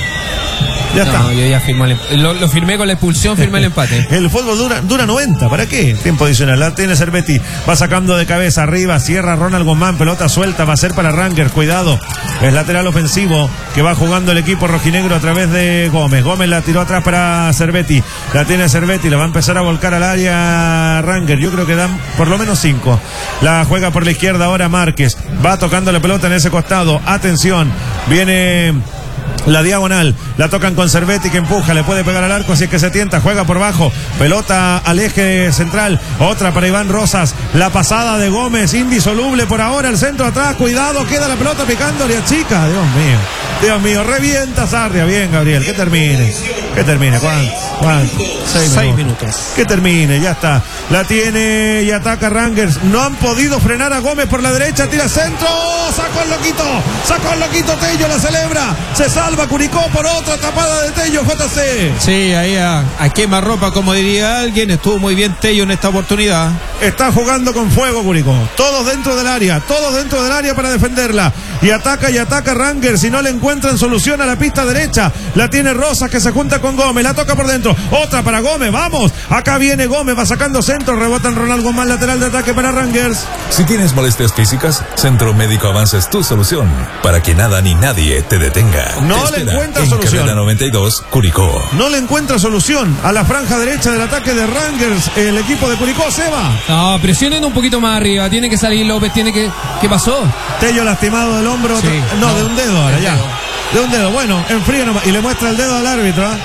Ya no, está. Yo ya firmé el, lo, lo firmé con la expulsión, firmé el empate. El fútbol dura, dura noventa, ¿para qué? Tiempo adicional, la tiene Cervetti, va sacando de cabeza arriba, cierra Ronald Guzmán, pelota suelta, va a ser para Ranger, cuidado, es lateral ofensivo que va jugando el equipo rojinegro a través de Gómez, Gómez la tiró atrás para Cervetti, la tiene Cervetti, la va a empezar a volcar al área Ranger, yo creo que dan por lo menos cinco, la juega por la izquierda ahora Márquez, va tocando la pelota en ese costado, atención, viene la diagonal, la tocan con Cervetti que empuja, le puede pegar al arco, así es que se tienta, juega por bajo, pelota al eje central, otra para Iván Rosas, la pasada de Gómez, indisoluble por ahora, el centro atrás, cuidado, queda la pelota picándole a chica, Dios mío, Dios mío, revienta Sarria, bien Gabriel, que termine, que termine, ¿cuánto? ¿Cuánto? Seis, Seis minutos. minutos. Que termine, ya está, la tiene y ataca Rangers, no han podido frenar a Gómez por la derecha, tira centro, sacó el loquito, sacó el loquito Tello, la celebra, se salva Curicó por otra tapada de Tello, J C. Sí, ahí a, a quemarropa, como diría alguien, estuvo muy bien Tello en esta oportunidad. Está jugando con fuego Curicó, todos dentro del área, todos dentro del área para defenderla, y ataca y ataca Rangers, si no le encuentran solución a la pista derecha, la tiene Rosas que se junta con Gómez, la toca por dentro, otra para Gómez, vamos, acá viene Gómez, va sacando centro, rebota en Ronald Guzmán, lateral de ataque para Rangers. Si tienes molestias físicas, Centro Médico Avance es tu solución, para que nada ni nadie te detenga. No te le espera encuentra en solución. Carrera noventa y dos, Curicó. No le encuentra solución a la franja derecha del ataque de Rangers, el equipo de Curicó, Seba. No, presionen un poquito más arriba, tiene que salir López, tiene que... ¿Qué pasó? Tello lastimado del hombro, Sí, no, no, de un dedo ahora, del ya. dedo. De un dedo, bueno, enfría nomás, y le muestra el dedo al árbitro, ¿eh?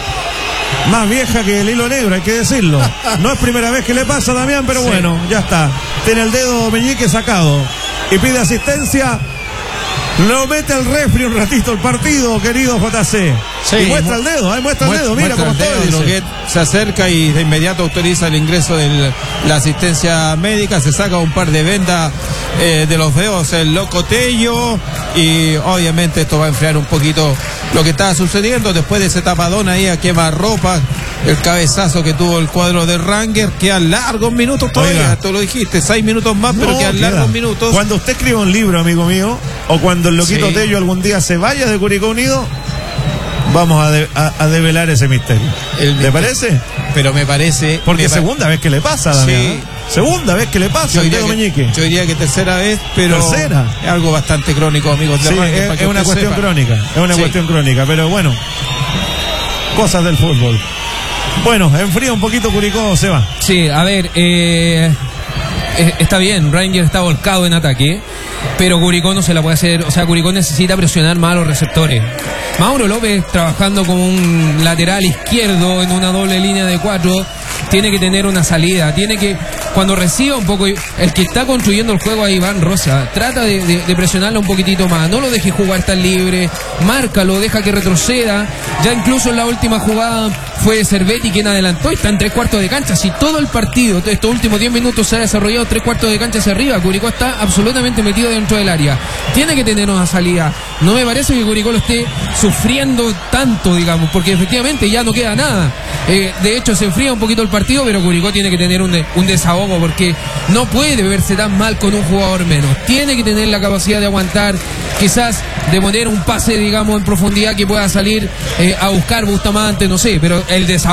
Más vieja que el hilo negro, hay que decirlo. No es primera vez que le pasa a Damián, pero Sí. bueno, ya está. Tiene el dedo meñique sacado y pide asistencia. Lo mete al refri un ratito el partido, querido J C. Sí, y muestra el dedo, ¿eh? muestra el dedo, mira Muestra cómo el está. dedo, dice. Droguet se acerca y de inmediato autoriza el ingreso de la asistencia médica, se saca un par de vendas eh, de los dedos el loco Tello, y obviamente esto va a enfriar un poquito lo que está sucediendo después de ese tapadón ahí a quemarropa, el cabezazo que tuvo el cuadro de Ranger. Quedan largos minutos todavía, Oiga. tú lo dijiste, seis minutos más, pero No, quedan queda. largos minutos. Cuando usted escriba un libro, amigo mío, o cuando el loquito Sí. Tello algún día se vaya de Curicó Unido, vamos a, de- a, a develar ese misterio. El ¿Le misterio. parece? Pero me parece... Porque me pa- segunda vez que le pasa, Damián. Sí. ¿eh? Segunda vez que le pasa Yo el diría, dedo que, meñique. yo diría que tercera vez, pero Tercera. es algo bastante crónico, amigos de Sí, Ranger, es, para que es una usted cuestión sepa. crónica, es una Sí. cuestión crónica, pero bueno, cosas del fútbol. Bueno, enfría un poquito Curicó, se va. Sí, a ver, eh, eh, está bien, Ranger está volcado en ataque, pero Curicó no se la puede hacer, o sea, Curicó necesita presionar más a los receptores. Mauro López trabajando como un lateral izquierdo en una doble línea de cuatro, tiene que tener una salida, tiene que, cuando reciba un poco, el que está construyendo el juego a Iván Rosa, trata de, de, de presionarlo un poquitito más, no lo deje jugar tan libre, márcalo, deja que retroceda, ya incluso en la última jugada fue Cervetti quien adelantó y está en tres cuartos de cancha, si todo el partido, estos últimos diez minutos se ha desarrollado tres cuartos de cancha hacia arriba, Curicó está absolutamente metido dentro del área, tiene que tener una salida, no me parece que Curicó lo esté sufriendo tanto, digamos, porque efectivamente ya no queda nada, eh, de hecho se enfría un poquito el partido, pero Curicó tiene que tener un, de, un desahogo porque no puede verse tan mal con un jugador menos, tiene que tener la capacidad de aguantar, quizás de poner un pase, digamos, en profundidad que pueda salir eh, a buscar Bustamante, no sé, pero el desahogo